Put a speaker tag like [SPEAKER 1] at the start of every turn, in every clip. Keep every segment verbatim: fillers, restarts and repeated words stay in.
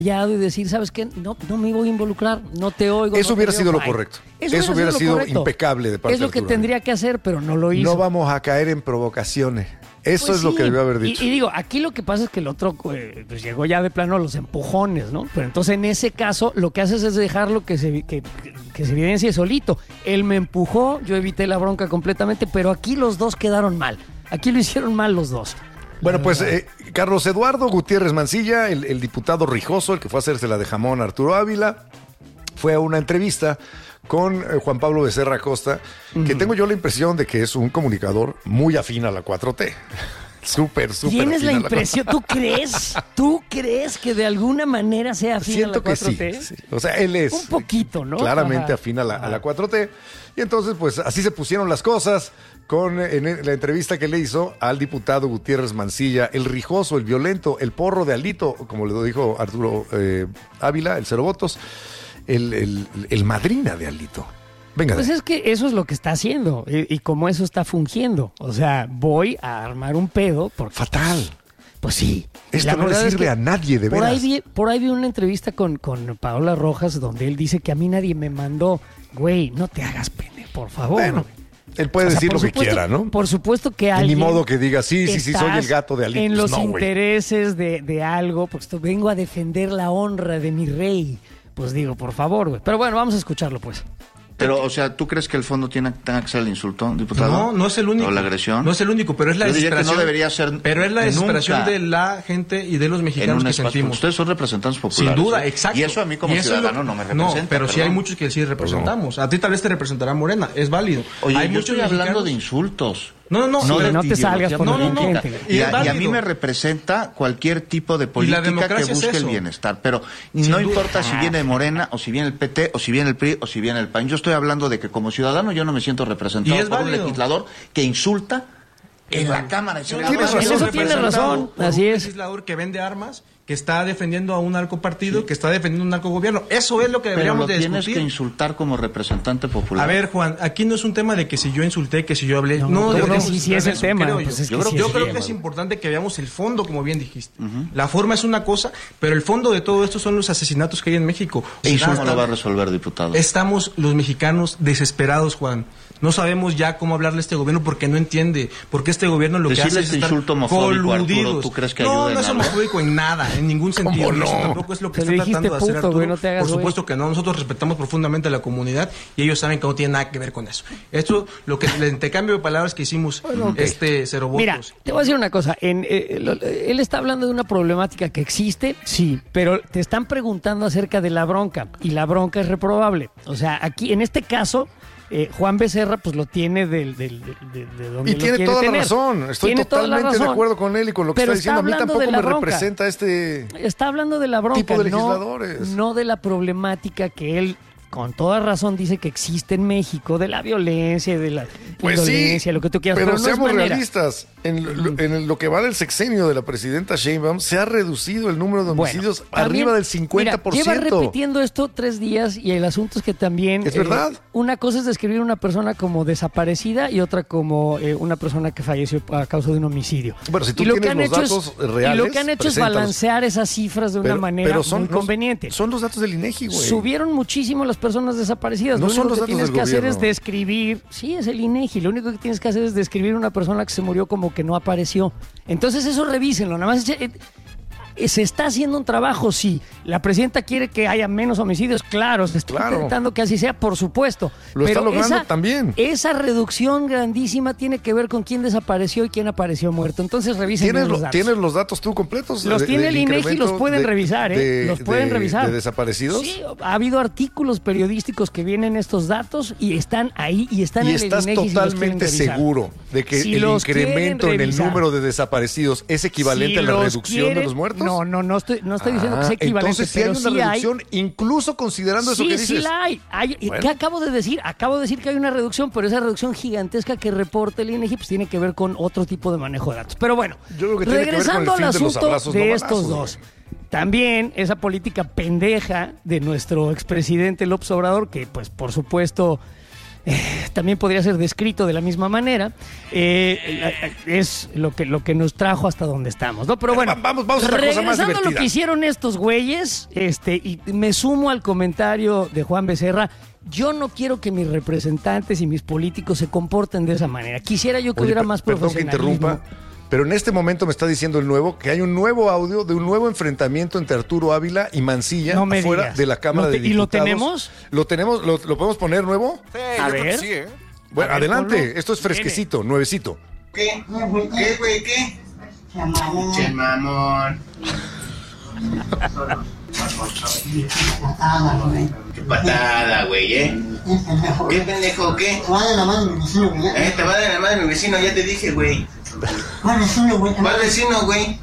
[SPEAKER 1] y decir, ¿sabes qué? No, no me voy a involucrar, no te oigo.
[SPEAKER 2] Eso
[SPEAKER 1] no
[SPEAKER 2] hubiera
[SPEAKER 1] te
[SPEAKER 2] sido
[SPEAKER 1] veo,
[SPEAKER 2] lo
[SPEAKER 1] bye.
[SPEAKER 2] correcto.
[SPEAKER 1] Eso,
[SPEAKER 2] Eso hubiera sido
[SPEAKER 1] correcto.
[SPEAKER 2] impecable de parte de
[SPEAKER 1] Es lo que
[SPEAKER 2] Arturo
[SPEAKER 1] tendría que hacer, pero no lo hizo.
[SPEAKER 2] No vamos a caer en provocaciones. Eso
[SPEAKER 1] Pues
[SPEAKER 2] es lo
[SPEAKER 1] sí,
[SPEAKER 2] que debió haber dicho.
[SPEAKER 1] Y, y digo, aquí lo que pasa es que el otro eh, pues llegó ya de plano a los empujones, ¿no? Pero entonces en ese caso lo que haces es dejarlo que se, que, que se evidencie solito. Él me empujó, yo evité la bronca completamente, pero aquí los dos quedaron mal. Aquí lo hicieron mal los dos.
[SPEAKER 2] Bueno, pues eh, Carlos Eduardo Gutiérrez Mancilla, el, el diputado rijoso, el que fue a hacerse la de jamón a Arturo Ávila, fue a una entrevista con eh, Juan Pablo Becerra Costa, uh-huh. que tengo yo la impresión de que es un comunicador muy afín a la cuatro T. Súper, súper.
[SPEAKER 1] ¿Tienes la
[SPEAKER 2] afín a
[SPEAKER 1] impresión? ¿Tú crees? ¿Tú crees que de alguna manera sea afín
[SPEAKER 2] Siento
[SPEAKER 1] a la cuatro T?
[SPEAKER 2] que sí, sí. O sea, él es
[SPEAKER 1] un poquito, ¿no?
[SPEAKER 2] Claramente
[SPEAKER 1] Ajá.
[SPEAKER 2] afín a la, a la cuatro T. Y entonces, pues, así se pusieron las cosas con en la entrevista que le hizo al diputado Gutiérrez Mancilla, el rijoso, el violento, el porro de Alito, como le dijo Arturo eh, Ávila, el cero votos, el, el, el madrina de Alito. Venga.
[SPEAKER 1] Pues es que eso es lo que está haciendo y, y como eso está fungiendo. O sea, voy a armar un pedo. Porque,
[SPEAKER 2] Fatal.
[SPEAKER 1] Pues sí.
[SPEAKER 2] Esto no le sirve a nadie, de
[SPEAKER 1] por
[SPEAKER 2] veras.
[SPEAKER 1] Ahí vi, por ahí vi una entrevista con, con Paola Rojas donde él dice que a mí nadie me mandó. Güey, no te hagas pene, por favor.
[SPEAKER 2] Bueno, él puede
[SPEAKER 1] o sea,
[SPEAKER 2] decir lo
[SPEAKER 1] supuesto,
[SPEAKER 2] que quiera, ¿no?
[SPEAKER 1] Por supuesto que alguien...
[SPEAKER 2] Ni modo que diga, sí, sí, sí, soy el gato de Alito.
[SPEAKER 1] En los
[SPEAKER 2] no,
[SPEAKER 1] intereses de, de algo, pues vengo a defender la honra de mi rey. Pues digo, por favor, güey. Pero bueno, vamos a escucharlo, pues.
[SPEAKER 3] Pero, o sea, ¿tú crees que el fondo tiene, tenga que ser el insulto, diputado?
[SPEAKER 4] No, no es el único.
[SPEAKER 3] ¿O la agresión?
[SPEAKER 4] No es el único, pero es la
[SPEAKER 3] Yo diría
[SPEAKER 4] desesperación.
[SPEAKER 3] que no debería ser
[SPEAKER 4] Pero es la desesperación
[SPEAKER 3] nunca
[SPEAKER 4] de la gente y de los mexicanos que sentimos.
[SPEAKER 3] Ustedes son representantes populares.
[SPEAKER 4] Sin duda,
[SPEAKER 3] ¿eh?
[SPEAKER 4] exacto.
[SPEAKER 3] Y eso a mí como ciudadano lo, no me representa.
[SPEAKER 4] No, pero
[SPEAKER 3] perdón.
[SPEAKER 4] sí hay muchos que sí representamos. A ti tal vez te representará Morena, es válido.
[SPEAKER 3] Oye,
[SPEAKER 4] hay
[SPEAKER 3] yo
[SPEAKER 4] muchos
[SPEAKER 3] estoy hablando
[SPEAKER 4] mexicanos...
[SPEAKER 3] de insultos.
[SPEAKER 4] No, no, no.
[SPEAKER 1] No,
[SPEAKER 4] no,
[SPEAKER 1] no te salgas por
[SPEAKER 3] no, no, no.
[SPEAKER 1] gente.
[SPEAKER 3] Y,
[SPEAKER 4] y,
[SPEAKER 3] a, y a mí me representa cualquier tipo de política que busque es el bienestar. Pero Sin no duda. importa si viene de Morena, o si viene el P T, o si viene el P R I, o si viene el P A N. Yo estoy hablando de que como ciudadano yo no me siento representado por válido. un legislador que insulta en la Cámara de Senado.
[SPEAKER 1] Tienes razón. Eso tiene razón. Así es.
[SPEAKER 4] Un legislador que vende armas, que está defendiendo a un narcopartido, sí. que está defendiendo a un narcogobierno. Eso es lo que deberíamos
[SPEAKER 3] Pero lo
[SPEAKER 4] de discutir.
[SPEAKER 3] tienes que insultar como representante popular.
[SPEAKER 4] A ver, Juan, aquí no es un tema de que si yo insulté, que si yo hablé.
[SPEAKER 1] No,
[SPEAKER 4] No,
[SPEAKER 1] no,
[SPEAKER 4] no
[SPEAKER 1] sí, sí es el
[SPEAKER 4] eso,
[SPEAKER 1] tema.
[SPEAKER 4] Creo
[SPEAKER 1] pues
[SPEAKER 4] yo
[SPEAKER 1] es
[SPEAKER 4] yo
[SPEAKER 1] que
[SPEAKER 4] creo,
[SPEAKER 1] sí
[SPEAKER 4] yo
[SPEAKER 1] es
[SPEAKER 4] creo
[SPEAKER 1] el
[SPEAKER 4] que es
[SPEAKER 1] tema.
[SPEAKER 4] importante que veamos el fondo, como bien dijiste.
[SPEAKER 3] Uh-huh.
[SPEAKER 4] La forma es una cosa, pero el fondo de todo esto son los asesinatos que hay en México.
[SPEAKER 3] ¿Y eso no lo va a resolver, diputado?
[SPEAKER 4] Estamos los mexicanos desesperados, Juan. No sabemos ya cómo hablarle a este gobierno porque no entiende. Porque este gobierno lo
[SPEAKER 3] Decirle
[SPEAKER 4] que hace es
[SPEAKER 3] este
[SPEAKER 4] estar
[SPEAKER 3] insulto homofóbico,
[SPEAKER 4] coludidos.
[SPEAKER 3] Arturo, ¿tú crees que
[SPEAKER 4] no,
[SPEAKER 3] ayuda
[SPEAKER 4] no
[SPEAKER 3] en
[SPEAKER 4] es
[SPEAKER 3] algo?
[SPEAKER 4] homofóbico en nada, en ningún sentido.
[SPEAKER 2] no?
[SPEAKER 4] Eso tampoco es lo que
[SPEAKER 1] Te
[SPEAKER 4] está
[SPEAKER 1] dijiste
[SPEAKER 4] tratando de hacer
[SPEAKER 1] puto,
[SPEAKER 4] Arturo.
[SPEAKER 1] güey, no te hagas
[SPEAKER 4] Por supuesto
[SPEAKER 1] güey.
[SPEAKER 4] que no. Nosotros respetamos profundamente a la comunidad y ellos saben que no tiene nada que ver con eso. Esto, lo que el intercambio de palabras que hicimos, bueno, okay. este cero votos.
[SPEAKER 1] Mira, te voy a decir una cosa. En, eh, lo, él está hablando de una problemática que existe, sí, pero te están preguntando acerca de la bronca y la bronca es reprobable. O sea, aquí, en este caso... Eh, Juan Becerra pues lo tiene del, del, de, de, de donde
[SPEAKER 2] y
[SPEAKER 1] lo
[SPEAKER 2] tiene
[SPEAKER 1] quiere
[SPEAKER 2] toda
[SPEAKER 1] tener.
[SPEAKER 2] la razón, estoy
[SPEAKER 1] tiene
[SPEAKER 2] totalmente
[SPEAKER 1] razón.
[SPEAKER 2] de acuerdo con él y con lo que
[SPEAKER 1] Pero
[SPEAKER 2] está diciendo.
[SPEAKER 1] está
[SPEAKER 2] A mí tampoco
[SPEAKER 1] de la
[SPEAKER 2] me
[SPEAKER 1] bronca.
[SPEAKER 2] representa este
[SPEAKER 1] está hablando de la bronca,
[SPEAKER 2] tipo de
[SPEAKER 1] no,
[SPEAKER 2] legisladores.
[SPEAKER 1] no de la problemática que él con toda razón dice que existe en México, de la violencia, de la
[SPEAKER 2] pues
[SPEAKER 1] indolencia,
[SPEAKER 2] sí,
[SPEAKER 1] lo que tú quieras.
[SPEAKER 2] Pero,
[SPEAKER 1] pero no
[SPEAKER 2] seamos
[SPEAKER 1] es manera.
[SPEAKER 2] realistas, en lo, en lo que va del sexenio de la presidenta Sheinbaum, se ha reducido el número de homicidios
[SPEAKER 1] bueno,
[SPEAKER 2] arriba
[SPEAKER 1] también,
[SPEAKER 2] del cincuenta por ciento.
[SPEAKER 1] Mira, lleva repitiendo esto tres días y el asunto es que también...
[SPEAKER 2] Es eh, verdad.
[SPEAKER 1] Una cosa es describir a una persona como desaparecida y otra como eh, una persona que falleció a causa de un homicidio.
[SPEAKER 2] Bueno, si tú
[SPEAKER 1] y lo
[SPEAKER 2] tienes
[SPEAKER 1] que han
[SPEAKER 2] los
[SPEAKER 1] hecho
[SPEAKER 2] datos
[SPEAKER 1] es,
[SPEAKER 2] reales...
[SPEAKER 1] Y lo que han hecho es balancear esas cifras de una
[SPEAKER 2] pero,
[SPEAKER 1] manera
[SPEAKER 2] pero son,
[SPEAKER 1] muy conveniente.
[SPEAKER 2] No, son los datos del INEGI, güey.
[SPEAKER 1] Subieron muchísimo las personas desaparecidas.
[SPEAKER 2] No
[SPEAKER 1] lo
[SPEAKER 2] son
[SPEAKER 1] único
[SPEAKER 2] los
[SPEAKER 1] que
[SPEAKER 2] datos
[SPEAKER 1] tienes
[SPEAKER 2] del
[SPEAKER 1] que hacer
[SPEAKER 2] gobierno.
[SPEAKER 1] es describir... Sí, es el INEGI. Lo único que tienes que hacer es describir una persona que se murió como que no apareció. Entonces eso revísenlo. Nada más... Eh, ¿se está haciendo un trabajo? Sí. ¿La presidenta quiere que haya menos homicidios? Claro. Se está
[SPEAKER 2] claro.
[SPEAKER 1] intentando que así sea, por supuesto.
[SPEAKER 2] Lo
[SPEAKER 1] Pero
[SPEAKER 2] está logrando
[SPEAKER 1] esa,
[SPEAKER 2] también.
[SPEAKER 1] Esa reducción grandísima tiene que ver con quién desapareció y quién apareció muerto. Entonces revisen
[SPEAKER 2] ¿Tienes,
[SPEAKER 1] los
[SPEAKER 2] lo,
[SPEAKER 1] datos.
[SPEAKER 2] ¿Tienes los datos tú completos?
[SPEAKER 1] Los
[SPEAKER 2] de,
[SPEAKER 1] tiene el INEGI, los pueden
[SPEAKER 2] de,
[SPEAKER 1] revisar, ¿eh?
[SPEAKER 2] De,
[SPEAKER 1] los pueden
[SPEAKER 2] de,
[SPEAKER 1] revisar.
[SPEAKER 2] ¿De desaparecidos?
[SPEAKER 1] Sí, ha habido artículos periodísticos que vienen estos datos y están ahí y están
[SPEAKER 2] y
[SPEAKER 1] en el
[SPEAKER 2] estás
[SPEAKER 1] INEGI.
[SPEAKER 2] totalmente
[SPEAKER 1] si
[SPEAKER 2] seguro de que
[SPEAKER 1] si
[SPEAKER 2] el incremento en el número de desaparecidos es equivalente
[SPEAKER 1] si
[SPEAKER 2] a la reducción
[SPEAKER 1] quieren,
[SPEAKER 2] de los muertos.
[SPEAKER 1] No, no, no estoy, no estoy diciendo ah, que sea equivalente.
[SPEAKER 2] Entonces sí hay una
[SPEAKER 1] sí
[SPEAKER 2] reducción,
[SPEAKER 1] hay,
[SPEAKER 2] incluso considerando
[SPEAKER 1] sí,
[SPEAKER 2] eso que dices.
[SPEAKER 1] Sí, la hay. hay bueno. ¿Qué acabo de decir? Acabo de decir que hay una reducción, pero esa reducción gigantesca que reporta el INEGI pues tiene que ver con otro tipo de manejo de datos. Pero bueno,
[SPEAKER 2] Yo creo que
[SPEAKER 1] regresando
[SPEAKER 2] tiene que ver con el fin
[SPEAKER 1] al asunto
[SPEAKER 2] de, los abrazos,
[SPEAKER 1] de
[SPEAKER 2] no
[SPEAKER 1] estos
[SPEAKER 2] balazos,
[SPEAKER 1] dos.
[SPEAKER 2] ¿no?
[SPEAKER 1] También esa política pendeja de nuestro expresidente López Obrador, que pues por supuesto eh, también podría ser descrito de la misma manera. Eh, es lo que, lo que nos trajo hasta donde estamos, ¿no? Pero bueno,
[SPEAKER 2] vamos, vamos a otra cosa más
[SPEAKER 1] regresando a lo
[SPEAKER 2] divertida.
[SPEAKER 1] que hicieron estos güeyes, este, y me sumo al comentario de Juan Becerra. Yo no quiero que mis representantes y mis políticos se comporten de esa manera. Quisiera yo que
[SPEAKER 2] Oye,
[SPEAKER 1] hubiera
[SPEAKER 2] per-
[SPEAKER 1] más
[SPEAKER 2] perdón que
[SPEAKER 1] profesionalismo.
[SPEAKER 2] interrumpa, pero en este momento me está diciendo el nuevo que hay un nuevo audio de un nuevo enfrentamiento entre Arturo Ávila y Mancilla
[SPEAKER 1] No me
[SPEAKER 2] afuera
[SPEAKER 1] digas.
[SPEAKER 2] de la Cámara
[SPEAKER 1] ¿Lo te-
[SPEAKER 2] de
[SPEAKER 1] y lo
[SPEAKER 2] Diputados.
[SPEAKER 1] tenemos?
[SPEAKER 2] ¿Lo tenemos? ¿Lo, lo podemos poner nuevo?
[SPEAKER 5] Sí,
[SPEAKER 1] A
[SPEAKER 5] yo creo
[SPEAKER 1] ver.
[SPEAKER 5] que sí, ¿eh?
[SPEAKER 2] Bueno,
[SPEAKER 1] A ver,
[SPEAKER 2] adelante.
[SPEAKER 1] ponlo.
[SPEAKER 2] Esto es fresquecito, nuevecito.
[SPEAKER 6] ¿Qué? ¿Qué, güey? ¿Qué? Che, mamón. Qué patada, güey, ¿eh? ¿Qué pendejo, qué?
[SPEAKER 7] Te va a dar la mano mi vecino, güey.
[SPEAKER 6] Eh, te va a dar la madre mi vecino, ya te dije, güey.
[SPEAKER 7] ¿Cuál vecino, güey?
[SPEAKER 6] ¿Cuál vecino, güey?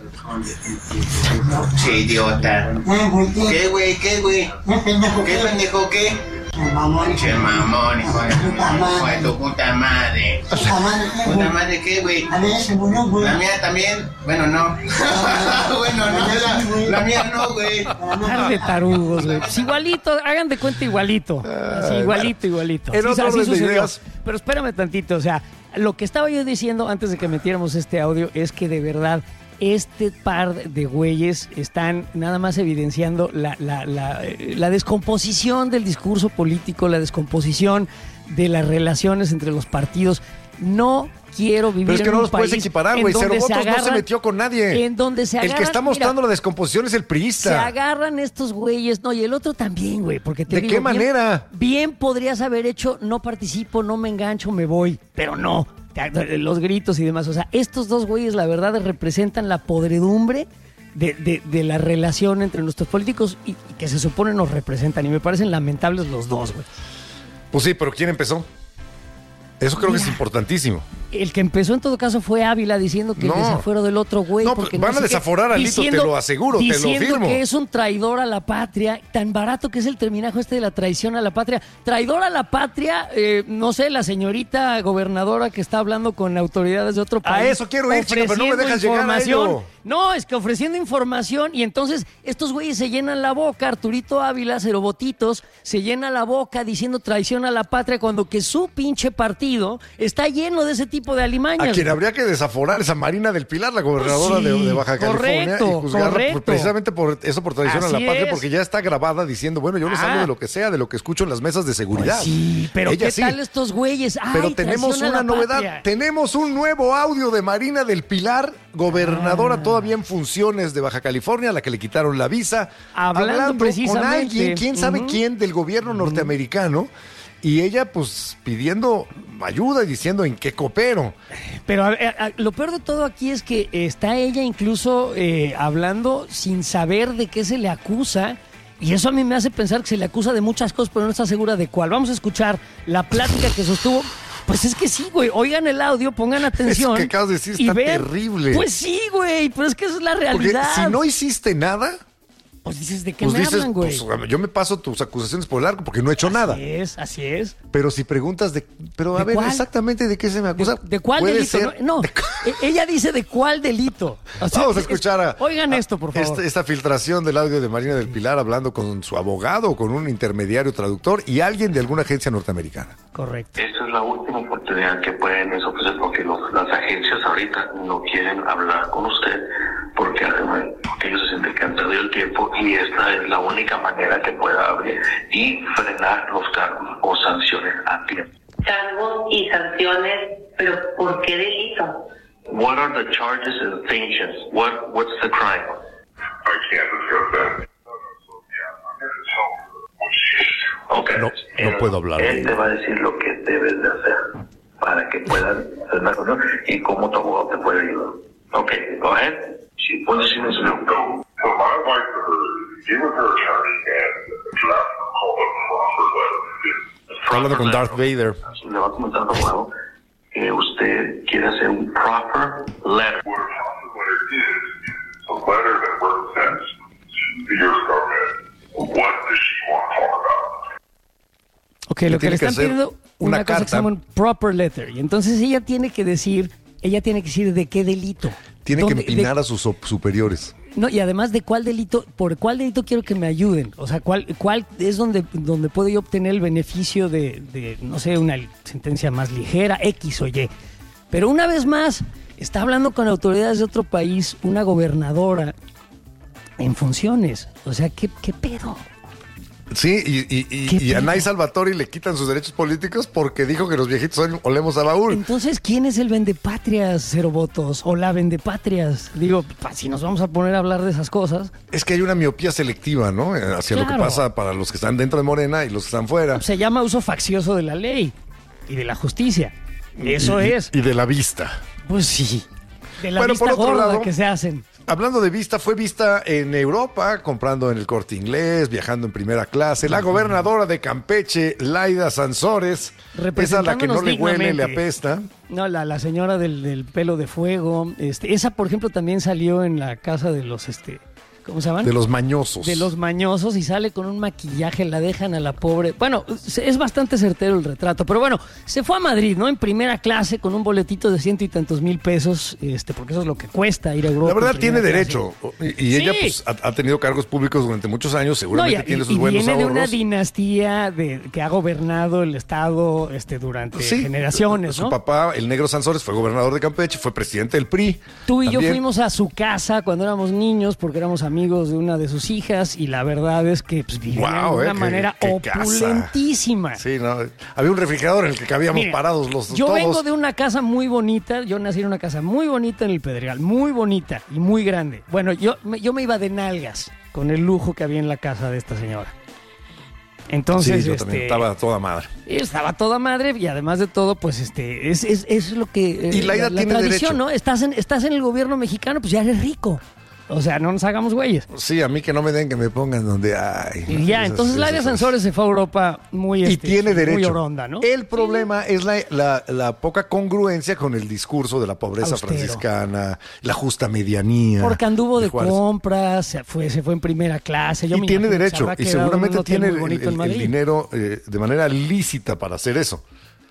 [SPEAKER 6] Che, idiota.
[SPEAKER 7] Eh, güey, ¿qué?
[SPEAKER 6] ¿Qué, güey? ¿Qué, güey?
[SPEAKER 7] Eh, pendejo,
[SPEAKER 6] ¿Qué pendejo, qué?
[SPEAKER 7] Che, mamón.
[SPEAKER 6] Che, mamón, hijo de tu, hijo de tu puta madre.
[SPEAKER 7] Puta madre, ¿qué,
[SPEAKER 6] ¿Puta
[SPEAKER 7] güey?
[SPEAKER 6] madre qué, güey?
[SPEAKER 7] A ver, ese murió, güey.
[SPEAKER 6] La mía también. Bueno, no. Bueno, no, la, la mía no, güey.
[SPEAKER 1] Par de tarugos, güey. Pues igualito, hagan de cuenta igualito. Así, igualito, igualito.
[SPEAKER 2] En
[SPEAKER 1] Sí,
[SPEAKER 2] otro
[SPEAKER 1] así
[SPEAKER 2] orden de
[SPEAKER 1] sucedió.
[SPEAKER 2] ideas.
[SPEAKER 1] Pero espérame tantito, o sea, lo que estaba yo diciendo antes de que metiéramos este audio es que de verdad este par de güeyes están nada más evidenciando la, la, la, eh, la descomposición del discurso político, la descomposición de las relaciones entre los partidos. No quiero vivir
[SPEAKER 2] Pero es que
[SPEAKER 1] en
[SPEAKER 2] no
[SPEAKER 1] un
[SPEAKER 2] los puedes
[SPEAKER 1] país
[SPEAKER 2] equiparar,
[SPEAKER 1] en
[SPEAKER 2] güey. Cero
[SPEAKER 1] donde
[SPEAKER 2] votos no se
[SPEAKER 1] agarran-
[SPEAKER 2] metió con nadie.
[SPEAKER 1] En donde se
[SPEAKER 2] El
[SPEAKER 1] agarran,
[SPEAKER 2] que está mostrando
[SPEAKER 1] mira,
[SPEAKER 2] la descomposición es el
[SPEAKER 1] se
[SPEAKER 2] priista.
[SPEAKER 1] agarran estos güeyes, no, y el otro también, güey, porque te
[SPEAKER 2] ¿De
[SPEAKER 1] digo,
[SPEAKER 2] qué
[SPEAKER 1] bien-
[SPEAKER 2] manera?
[SPEAKER 1] Bien podrías haber hecho, no participo, no me engancho, me voy, pero no, te- los gritos y demás. O sea, estos dos güeyes, la verdad, representan la podredumbre de, de, de la relación entre nuestros políticos y, y que se supone nos representan. Y me parecen lamentables los dos, güey.
[SPEAKER 2] Pues sí, pero ¿quién empezó? Eso creo que es importantísimo.
[SPEAKER 1] El que empezó en todo caso fue Ávila diciendo que
[SPEAKER 2] No.
[SPEAKER 1] el desafuero del otro güey.
[SPEAKER 2] No,
[SPEAKER 1] porque
[SPEAKER 2] van a
[SPEAKER 1] sé qué,
[SPEAKER 2] desaforar a Lito, te lo aseguro, te lo
[SPEAKER 1] diciendo
[SPEAKER 2] firmo.
[SPEAKER 1] que es un traidor a la patria, tan barato que es el terminajo este de la traición a la patria. Traidor a la patria, eh, no sé, la señorita gobernadora que está hablando con autoridades de otro
[SPEAKER 2] A
[SPEAKER 1] país.
[SPEAKER 2] eso quiero ir, chica, pero no me
[SPEAKER 1] ofreciendo
[SPEAKER 2] dejas llegar a
[SPEAKER 1] información.
[SPEAKER 2] ello.
[SPEAKER 1] No, es que ofreciendo información y entonces estos güeyes se llenan la boca, Arturito Ávila, Cerobotitos, se llena la boca diciendo traición a la patria cuando que su pinche partido está lleno de ese tipo de alimañas.
[SPEAKER 2] A quien
[SPEAKER 1] güey.
[SPEAKER 2] habría que desaforar es a Marina del Pilar, la gobernadora
[SPEAKER 1] Sí,
[SPEAKER 2] de, de Baja California,
[SPEAKER 1] correcto,
[SPEAKER 2] y juzgarla
[SPEAKER 1] correcto.
[SPEAKER 2] por- precisamente por eso, por traición a
[SPEAKER 1] Así
[SPEAKER 2] la patria,
[SPEAKER 1] es.
[SPEAKER 2] porque ya está grabada diciendo, bueno, yo les
[SPEAKER 1] Ah.
[SPEAKER 2] hablo de lo que sea, de lo que escucho en las mesas de seguridad.
[SPEAKER 1] Pues sí, pero
[SPEAKER 2] Ella
[SPEAKER 1] ¿qué
[SPEAKER 2] sí.
[SPEAKER 1] tal estos güeyes? Ay,
[SPEAKER 2] Pero tenemos
[SPEAKER 1] traición a
[SPEAKER 2] una
[SPEAKER 1] la
[SPEAKER 2] novedad,
[SPEAKER 1] patria.
[SPEAKER 2] tenemos un nuevo audio de Marina del Pilar, gobernadora
[SPEAKER 1] Ah.
[SPEAKER 2] todavía en funciones de Baja California, a la que le quitaron la visa,
[SPEAKER 1] Hablando
[SPEAKER 2] con
[SPEAKER 1] precisamente.
[SPEAKER 2] alguien, quién sabe
[SPEAKER 1] Ujú.
[SPEAKER 2] quién del gobierno norteamericano, y ella pues pidiendo ayuda y diciendo en qué coopero.
[SPEAKER 1] Pero a ver, a- lo peor de todo aquí es que está ella incluso eh, hablando sin saber de qué se le acusa. Y eso a mí me hace pensar que se le acusa de muchas cosas, pero no está segura de cuál. Vamos a escuchar la plática que sostuvo. Pues es que sí, güey. Oigan el audio, pongan atención.
[SPEAKER 2] Eso que acabas de decir
[SPEAKER 1] y
[SPEAKER 2] está
[SPEAKER 1] vean.
[SPEAKER 2] terrible.
[SPEAKER 1] Pues sí, güey. Pero es que esa es la
[SPEAKER 2] Porque
[SPEAKER 1] realidad.
[SPEAKER 2] si no hiciste nada,
[SPEAKER 1] Pues dices, ¿de qué
[SPEAKER 2] pues
[SPEAKER 1] me
[SPEAKER 2] dices,
[SPEAKER 1] hablan, güey?
[SPEAKER 2] pues, yo me paso tus acusaciones por el arco porque no he hecho nada.
[SPEAKER 1] Así es, así es.
[SPEAKER 2] Pero si preguntas de, pero a
[SPEAKER 1] ¿De
[SPEAKER 2] ver,
[SPEAKER 1] cuál?
[SPEAKER 2] exactamente de qué se me acusa.
[SPEAKER 1] ¿De, de cuál
[SPEAKER 2] Puede
[SPEAKER 1] delito?
[SPEAKER 2] ser-
[SPEAKER 1] No, no,
[SPEAKER 2] de-
[SPEAKER 1] e- ella dice de cuál delito. O sea,
[SPEAKER 2] Vamos a
[SPEAKER 1] es-
[SPEAKER 2] escuchar a.
[SPEAKER 1] Oigan
[SPEAKER 2] a
[SPEAKER 1] esto, por favor.
[SPEAKER 2] Esta, esta filtración del audio de Marina del Pilar hablando con su abogado o con un intermediario traductor y alguien de alguna agencia norteamericana.
[SPEAKER 1] Correcto.
[SPEAKER 8] Esta es la última oportunidad que pueden ofrecer porque los- las agencias ahorita no quieren hablar con usted porque además porque ellos se sienten que han perdido el tiempo y esta es la única manera que pueda abrir y frenar los cargos o sanciones a tiempo.
[SPEAKER 9] Cargos y sanciones, pero ¿por qué delito?
[SPEAKER 8] What are the charges and sanctions? What what's the crime?
[SPEAKER 10] I can't discuss that.
[SPEAKER 8] Okay.
[SPEAKER 2] No, no puedo hablar de
[SPEAKER 8] Él te
[SPEAKER 2] ello.
[SPEAKER 8] va a decir lo que debes de hacer para que puedas frenar, ¿no? Y cómo tu abogado te puede ayudar. Okay, go ahead. She puedes decir eso.
[SPEAKER 10] No. So my advice to her is get with her attorney and draft a call up proffer letter.
[SPEAKER 2] Está hablando con Darth Vader.
[SPEAKER 8] Le va a comentar al abogado que usted quiere hacer un proper letter.
[SPEAKER 10] What a proffer letter is, is a letter that represents to the U S government what does she want to talk about.
[SPEAKER 1] Ok,
[SPEAKER 2] Le
[SPEAKER 1] lo que
[SPEAKER 2] tiene
[SPEAKER 1] le
[SPEAKER 2] que
[SPEAKER 1] están
[SPEAKER 2] hacer
[SPEAKER 1] pidiendo
[SPEAKER 2] una
[SPEAKER 1] una, cosa que
[SPEAKER 2] carta.
[SPEAKER 1] se llama un proper letter. Y entonces ella tiene que decir, ella tiene que decir de qué delito.
[SPEAKER 2] Tiene que
[SPEAKER 1] ¿Dónde-
[SPEAKER 2] empinar
[SPEAKER 1] de-
[SPEAKER 2] a sus op- superiores.
[SPEAKER 1] No, y además de cuál delito, por cuál delito quiero que me ayuden. O sea, cuál, cuál es donde, donde puedo yo obtener el beneficio de, de, no sé, una sentencia más ligera, X o Y. Pero una vez más, está hablando con autoridades de otro país, una gobernadora en funciones. O sea, ¿qué, qué pedo?
[SPEAKER 2] Sí, y, y, y, y a Nay Salvatori le quitan sus derechos políticos porque dijo que los viejitos olemos a baúl.
[SPEAKER 1] Entonces, ¿quién es el vendepatrias, Cero Votos? O la vendepatrias. Digo, si nos vamos a poner a hablar de esas cosas.
[SPEAKER 2] Es que hay una miopía selectiva, ¿no? Hacia claro. lo que pasa para los que están dentro de Morena y los que están fuera.
[SPEAKER 1] Se llama uso faccioso de la ley y de la justicia. Eso
[SPEAKER 2] y,
[SPEAKER 1] es.
[SPEAKER 2] Y de la vista.
[SPEAKER 1] Pues sí. De la
[SPEAKER 2] bueno,
[SPEAKER 1] vista
[SPEAKER 2] por otro
[SPEAKER 1] gorda
[SPEAKER 2] lado,
[SPEAKER 1] que se hacen.
[SPEAKER 2] Hablando de vista, fue vista en Europa, comprando en el Corte Inglés, viajando en primera clase. La gobernadora de Campeche, Laida Sansores, esa a la que no le huele, le apesta.
[SPEAKER 1] No, la, la señora del, del pelo de fuego. Este, esa, por ejemplo, también salió en la casa de los... este ¿Cómo se llaman?
[SPEAKER 2] De los mañosos.
[SPEAKER 1] De los mañosos y sale con un maquillaje, la dejan a la pobre. Bueno, es bastante certero el retrato, pero bueno, se fue a Madrid, ¿no? En primera clase con un boletito de ciento y tantos mil pesos, este, porque eso es lo que cuesta ir a Europa.
[SPEAKER 2] La verdad tiene
[SPEAKER 1] clase.
[SPEAKER 2] derecho. Y, y sí. ella pues, ha, ha tenido cargos públicos durante muchos años, seguramente no, y, tiene sus
[SPEAKER 1] y
[SPEAKER 2] buenos
[SPEAKER 1] viene
[SPEAKER 2] ahorros.
[SPEAKER 1] de una dinastía de, que ha gobernado el Estado este, durante sí, generaciones,
[SPEAKER 2] su
[SPEAKER 1] ¿no?
[SPEAKER 2] Su papá, el Negro Sansores, fue gobernador de Campeche, fue presidente del P R I.
[SPEAKER 1] Tú y
[SPEAKER 2] también.
[SPEAKER 1] yo fuimos a su casa cuando éramos niños, porque éramos amigos de una de sus hijas, y la verdad es que pues, vivían wow, de una eh, manera qué, qué opulentísima.
[SPEAKER 2] Casa. Sí, no, había un refrigerador en el que cabíamos Mira, parados los
[SPEAKER 1] yo
[SPEAKER 2] todos.
[SPEAKER 1] Yo vengo de una casa muy bonita, yo nací en una casa muy bonita en el Pedregal, muy bonita y muy grande. Bueno, yo, yo me iba de nalgas con el lujo que había en la casa de esta señora. Entonces,
[SPEAKER 2] sí, yo
[SPEAKER 1] este,
[SPEAKER 2] también estaba toda madre.
[SPEAKER 1] Estaba toda madre y además de todo, pues este es, es, es lo que... Eh,
[SPEAKER 2] y Laida
[SPEAKER 1] la,
[SPEAKER 2] tiene
[SPEAKER 1] la tradición,
[SPEAKER 2] derecho.
[SPEAKER 1] ¿no? Estás en, estás en el gobierno mexicano, pues ya eres rico. O sea, no nos hagamos güeyes.
[SPEAKER 2] Sí, a mí que no me den, que me pongan donde hay.
[SPEAKER 1] Y ya, esas, entonces Laida Sansores se fue a Europa muy
[SPEAKER 2] y
[SPEAKER 1] este,
[SPEAKER 2] tiene derecho.
[SPEAKER 1] Muy oronda, ¿no?
[SPEAKER 2] El problema sí. es la, la, la poca congruencia con el discurso de la pobreza
[SPEAKER 1] Austero.
[SPEAKER 2] franciscana, la justa medianía.
[SPEAKER 1] Porque anduvo de, de compras, se fue, se fue en primera clase. Yo
[SPEAKER 2] y
[SPEAKER 1] me
[SPEAKER 2] tiene derecho, y seguramente tiene
[SPEAKER 1] el,
[SPEAKER 2] el, el dinero eh, de manera lícita para hacer eso.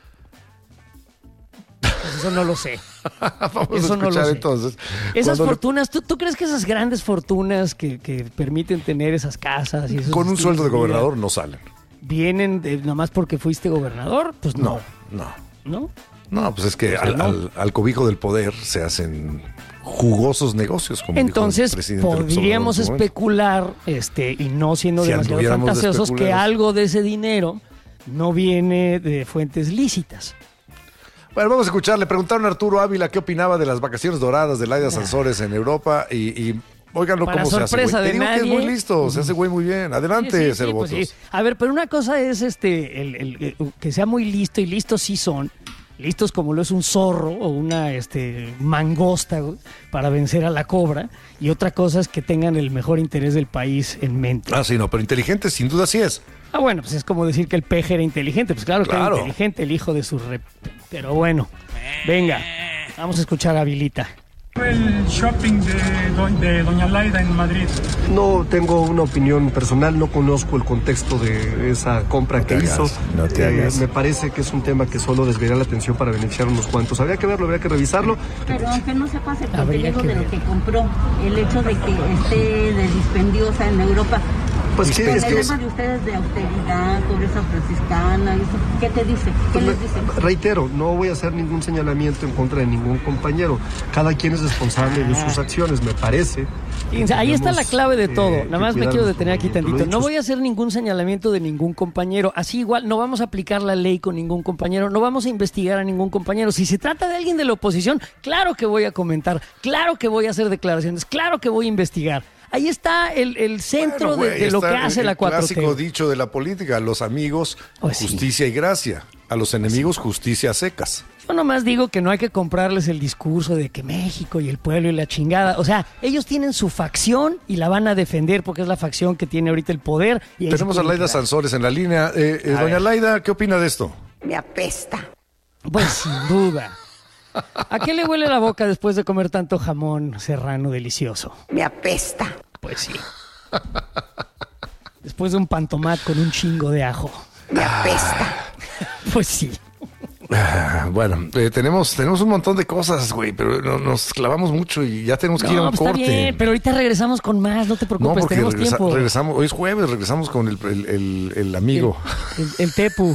[SPEAKER 1] Pues eso no lo sé.
[SPEAKER 2] Vamos
[SPEAKER 1] eso
[SPEAKER 2] a escuchar
[SPEAKER 1] no lo sé.
[SPEAKER 2] entonces.
[SPEAKER 1] Esas
[SPEAKER 2] Cuando
[SPEAKER 1] fortunas, ¿tú, ¿tú crees que esas grandes fortunas que, que permiten tener esas casas y esos
[SPEAKER 2] con un sueldo de gobernador no salen?
[SPEAKER 1] ¿Vienen de, nomás porque fuiste gobernador? Pues no.
[SPEAKER 2] No,
[SPEAKER 1] no.
[SPEAKER 2] ¿No? No, pues es que
[SPEAKER 1] o sea,
[SPEAKER 2] al,
[SPEAKER 1] no.
[SPEAKER 2] al, al cobijo del poder se hacen jugosos negocios, como
[SPEAKER 1] entonces
[SPEAKER 2] dijo el presidente
[SPEAKER 1] podríamos especular, este, y no siendo
[SPEAKER 2] si
[SPEAKER 1] demasiado fantasiosos, que algo de ese dinero no viene de fuentes lícitas.
[SPEAKER 2] Bueno, vamos a escuchar. Le preguntaron a Arturo Ávila qué opinaba de las vacaciones doradas de Laida Sansores en Europa y, y óiganlo
[SPEAKER 1] Para
[SPEAKER 2] cómo se hace, güey. Te digo
[SPEAKER 1] nadie.
[SPEAKER 2] que es muy listo, se hace güey muy bien. Adelante,
[SPEAKER 1] sí, sí,
[SPEAKER 2] Cero
[SPEAKER 1] sí,
[SPEAKER 2] Votos.
[SPEAKER 1] Pues sí. A ver, pero una cosa es este el, el, el, que sea muy listo, y listos sí son, listos como lo es un zorro o una este mangosta, güey, para vencer a la cobra, y otra cosa es que tengan el mejor interés del país en mente.
[SPEAKER 2] Ah, sí, no, pero inteligente sin duda sí es.
[SPEAKER 1] Ah, bueno, pues es como decir que el peje era inteligente. Pues claro, claro. que era inteligente, el hijo de su rep... Pero bueno, venga, vamos a escuchar a Vilita.
[SPEAKER 5] El shopping de, do, de Doña Laida en Madrid.
[SPEAKER 11] No tengo una opinión personal, no conozco el contexto de esa compra
[SPEAKER 2] no
[SPEAKER 11] que
[SPEAKER 2] hagas,
[SPEAKER 11] hizo.
[SPEAKER 2] No te hagas.
[SPEAKER 11] Eh, me parece que es un tema que solo desviará la atención para beneficiar a unos cuantos. Habría que verlo, habría que revisarlo.
[SPEAKER 12] Pero aunque no se pase el contenido de lo que compró, el hecho de que esté de dispendiosa en Europa.
[SPEAKER 11] Pues sí,
[SPEAKER 12] el
[SPEAKER 11] es que
[SPEAKER 12] tema
[SPEAKER 11] es...
[SPEAKER 12] de ustedes de austeridad, pobreza franciscana, eso, ¿qué te dice? ¿Qué
[SPEAKER 11] pues
[SPEAKER 12] les dice?
[SPEAKER 11] Reitero, no voy a hacer ningún señalamiento en contra de ningún compañero. Cada quien es responsable de sus acciones, me parece.
[SPEAKER 1] Fíjense, ahí está la clave de todo.
[SPEAKER 11] Eh,
[SPEAKER 1] Nada más me quiero detener aquí tantito. No voy a hacer ningún señalamiento de ningún compañero. Así igual, no vamos a aplicar la ley con ningún compañero, no vamos a investigar a ningún compañero. Si se trata de alguien de la oposición, claro que voy a comentar, claro que voy a hacer declaraciones, claro que voy a investigar. Ahí está el, el centro bueno, wey, de, de lo que hace
[SPEAKER 2] el,
[SPEAKER 1] la cuatro T.
[SPEAKER 2] El clásico dicho de la política: a los amigos,
[SPEAKER 1] pues
[SPEAKER 2] justicia
[SPEAKER 1] sí.
[SPEAKER 2] y gracia. A los enemigos, sí. justicia secas.
[SPEAKER 1] Yo nomás digo que no hay que comprarles el discurso de que México y el pueblo y la chingada. O sea, ellos tienen su facción y la van a defender porque es la facción que tiene ahorita el poder. Y
[SPEAKER 2] tenemos a Laida Sansores en la línea. Eh, eh, doña ver. Laida, ¿qué opina de esto?
[SPEAKER 13] Me apesta.
[SPEAKER 1] Pues sin duda. ¿A qué le huele la boca después de comer tanto jamón serrano delicioso?
[SPEAKER 13] Me apesta.
[SPEAKER 1] Pues sí. Después de un pantomat con un chingo de ajo.
[SPEAKER 13] Me apesta.
[SPEAKER 1] Pues sí.
[SPEAKER 2] Ah, bueno, eh, tenemos, tenemos un montón de cosas, güey, pero no, nos clavamos mucho y ya tenemos que
[SPEAKER 1] no,
[SPEAKER 2] ir a un
[SPEAKER 1] pues
[SPEAKER 2] corte.
[SPEAKER 1] Está bien, pero ahorita regresamos con más, no te preocupes,
[SPEAKER 2] no, porque
[SPEAKER 1] tenemos
[SPEAKER 2] regresa,
[SPEAKER 1] tiempo.
[SPEAKER 2] Regresamos, hoy es jueves, regresamos con el, el, el, el amigo.
[SPEAKER 1] El, el, el Tepu.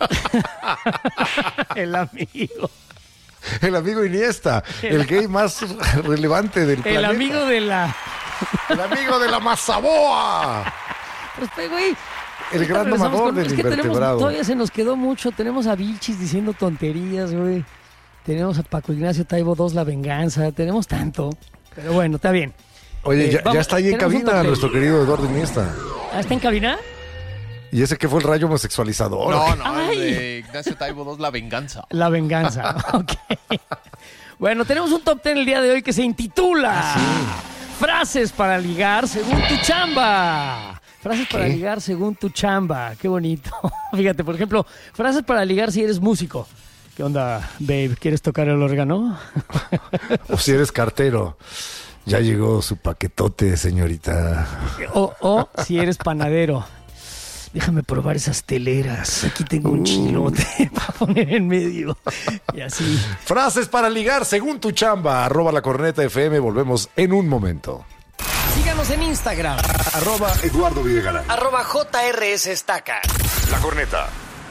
[SPEAKER 1] El amigo.
[SPEAKER 2] El amigo Iniesta, el, el gay más relevante del
[SPEAKER 1] el
[SPEAKER 2] planeta.
[SPEAKER 1] El amigo de la...
[SPEAKER 2] El amigo de la Mazaboa.
[SPEAKER 1] Pues, güey...
[SPEAKER 2] El gran domador
[SPEAKER 1] con,
[SPEAKER 2] del
[SPEAKER 1] es que
[SPEAKER 2] invertebrado.
[SPEAKER 1] Tenemos, todavía se nos quedó mucho. Tenemos a Vilchis diciendo tonterías, güey. Tenemos a Paco Ignacio Taibo dos, La Venganza. Tenemos tanto. Pero bueno, está bien.
[SPEAKER 2] Oye,
[SPEAKER 1] eh,
[SPEAKER 2] ya,
[SPEAKER 1] vamos,
[SPEAKER 2] ya está ahí en cabina nuestro querido Eduardo Iniesta.
[SPEAKER 1] ¿Ah, está en cabina?
[SPEAKER 2] ¿Y ese qué fue el rayo homosexualizador?
[SPEAKER 14] No, no, el de Ignacio Taibo dos, La Venganza.
[SPEAKER 1] La Venganza, ok. Bueno, tenemos un top ten el día de hoy que se intitula
[SPEAKER 2] ¿Ah, sí?
[SPEAKER 1] Frases para ligar según tu chamba. Frases
[SPEAKER 2] ¿Qué?
[SPEAKER 1] para ligar según tu chamba. Qué bonito. Fíjate, por ejemplo, frases para ligar si eres músico. ¿Qué onda, babe? ¿Quieres tocar el órgano?
[SPEAKER 2] O si eres cartero. Ya llegó su paquetote, señorita.
[SPEAKER 1] O, o si eres panadero. Déjame probar esas teleras. Aquí tengo un chilote para poner en medio. Y así.
[SPEAKER 2] Frases para ligar según tu chamba. Arroba La Corneta F M. Volvemos en un momento.
[SPEAKER 1] Síganos en Instagram.
[SPEAKER 2] Arroba Eduardo Videgaray.
[SPEAKER 1] Arroba J R S Estaca.
[SPEAKER 2] La Corneta.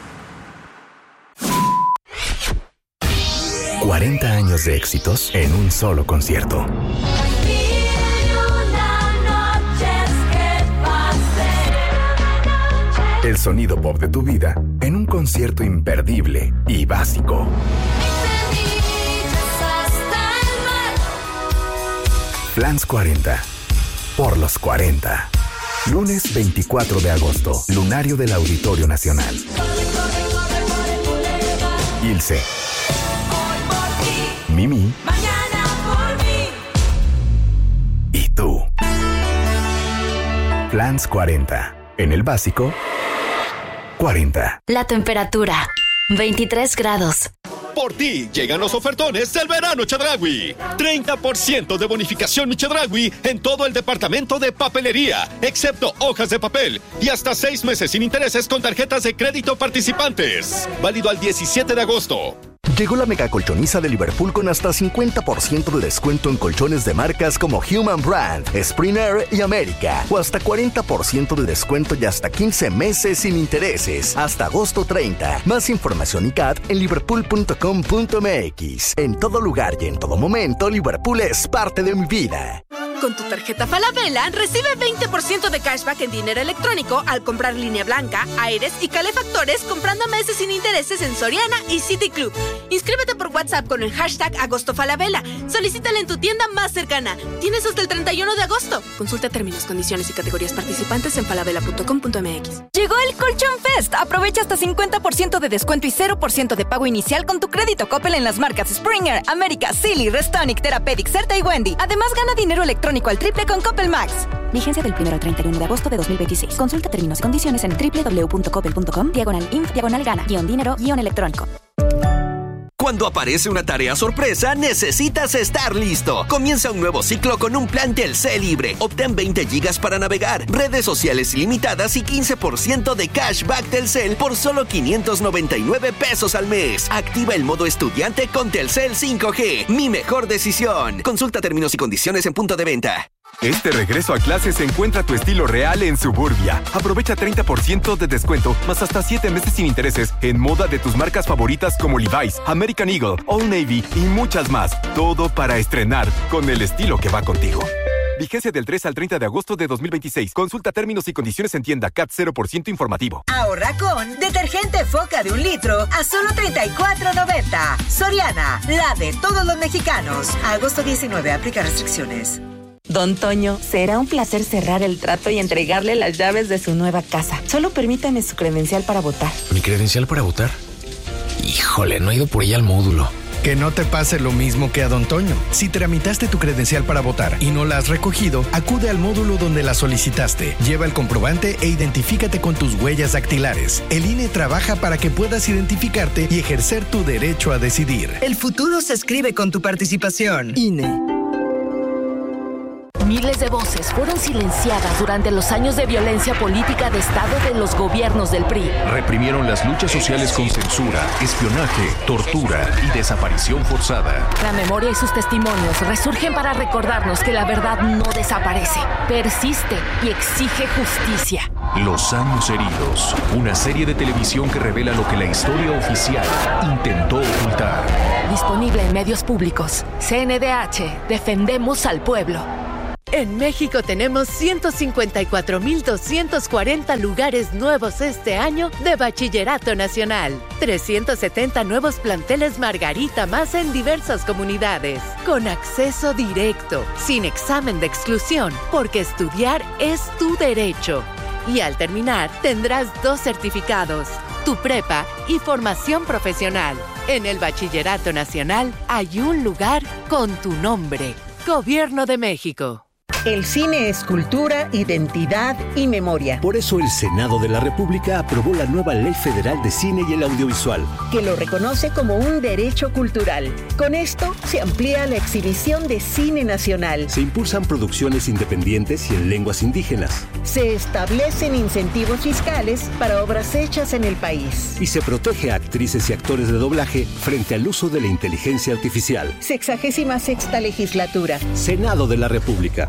[SPEAKER 15] cuarenta años de éxitos en un solo concierto. El sonido pop de tu vida en un concierto imperdible y básico. Flans cuarenta. Por los cuarenta. Lunes veinticuatro de agosto. Lunario del Auditorio Nacional. Ilse. Mimi. Y tú. Flans cuarenta. En el básico, cuarenta.
[SPEAKER 16] La temperatura, veintitrés grados.
[SPEAKER 17] Por ti llegan los ofertones del verano Chedraui. treinta por ciento de bonificación Chedraui en todo el departamento de papelería, excepto hojas de papel. Y hasta seis meses sin intereses con tarjetas de crédito participantes. Válido al diecisiete de agosto.
[SPEAKER 15] Llegó la mega colchoniza de Liverpool con hasta cincuenta por ciento de descuento en colchones de marcas como Human Brand, Springer y América. O hasta cuarenta por ciento de descuento y hasta quince meses sin intereses. Hasta agosto treinta. Más información y C A T en liverpool punto com punto m x. En todo lugar y en todo momento, Liverpool es parte de mi vida.
[SPEAKER 18] Con tu tarjeta Falabella, recibe veinte por ciento de cashback en dinero electrónico al comprar línea blanca, aires y calefactores comprando meses sin intereses en Soriana y City Club. Inscríbete por WhatsApp con el hashtag AgostoFalabella. Solicítala en tu tienda más cercana. Tienes hasta el treinta y uno de agosto. Consulta términos, condiciones y categorías participantes en falabella punto com punto m x.
[SPEAKER 19] Llegó el Colchón Fest. Aprovecha hasta cincuenta por ciento de descuento y cero por ciento de pago inicial con tu crédito Coppel en las marcas Springer, América, Silly, Restonic, Therapeutic, Certa y Wendy. Además, gana dinero electrónico al triple con Coppel Max. Vigencia del primero al treinta y uno de agosto de dos mil veintiséis. Consulta términos y condiciones en doble u doble u doble u punto coppel punto com, diagonal inf, diagonal gana, guión dinero, guión electrónico.
[SPEAKER 20] Cuando aparece una tarea sorpresa, necesitas estar listo. Comienza un nuevo ciclo con un plan Telcel libre. Obtén veinte gigas para navegar, redes sociales ilimitadas y quince por ciento de cashback Telcel por solo quinientos noventa y nueve pesos al mes. Activa el modo estudiante con Telcel cinco G. Mi mejor decisión. Consulta términos y condiciones en punto de venta.
[SPEAKER 21] Este regreso a clases encuentra tu estilo real en Suburbia. Aprovecha treinta por ciento de descuento, más hasta siete meses sin intereses en moda de tus marcas favoritas como Levi's, American Eagle, Old Navy y muchas más. Todo para estrenar con el estilo que va contigo. Vigencia del tres al treinta de agosto de dos mil veintiséis. Consulta términos y condiciones en tienda. C A T cero por ciento informativo.
[SPEAKER 22] Ahorra con detergente Foca de un litro a solo treinta y cuatro noventa. Soriana, la de todos los mexicanos. A agosto diecinueve, aplica restricciones.
[SPEAKER 23] Don Toño, será un placer cerrar el trato y entregarle las llaves de su nueva casa. Solo permítame su credencial para votar.
[SPEAKER 24] ¿Mi credencial para votar? Híjole, no he ido por ella al módulo.
[SPEAKER 25] Que no te pase lo mismo que a Don Toño. Si tramitaste tu credencial para votar y no la has recogido, acude al módulo donde la solicitaste. Lleva el comprobante e identifícate con tus huellas dactilares. El I N E trabaja para que puedas identificarte y ejercer tu derecho a decidir.
[SPEAKER 26] El futuro se escribe con tu participación. I N E.
[SPEAKER 3] Miles de voces fueron silenciadas durante los años de violencia política de Estado de los gobiernos del P R I.
[SPEAKER 4] Reprimieron las luchas sociales con censura, espionaje, tortura y desaparición forzada.
[SPEAKER 3] La memoria y sus testimonios resurgen para recordarnos que la verdad no desaparece, persiste y exige justicia.
[SPEAKER 4] Los años heridos, una serie de televisión que revela lo que la historia oficial intentó ocultar.
[SPEAKER 3] Disponible en medios públicos. C N D H, defendemos al pueblo.
[SPEAKER 6] En México tenemos ciento cincuenta y cuatro mil doscientos cuarenta lugares nuevos este año de Bachillerato Nacional. trescientos setenta nuevos planteles Margarita más en diversas comunidades. Con acceso directo, sin examen de exclusión, porque estudiar es tu derecho. Y al terminar, tendrás dos certificados, tu prepa y formación profesional. En el Bachillerato Nacional hay un lugar con tu nombre. Gobierno de México.
[SPEAKER 13] El cine es cultura, identidad y memoria.
[SPEAKER 7] Por eso el Senado de la República aprobó la nueva Ley Federal de Cine y el Audiovisual,
[SPEAKER 13] que lo reconoce como un derecho cultural. Con esto se amplía la exhibición de cine nacional.
[SPEAKER 7] Se impulsan producciones independientes y en lenguas indígenas.
[SPEAKER 13] Se establecen incentivos fiscales para obras hechas en el país.
[SPEAKER 7] Y se protege a actrices y actores de doblaje frente al uso de la inteligencia artificial.
[SPEAKER 13] Sexagésima sexta legislatura.
[SPEAKER 7] Senado de la República.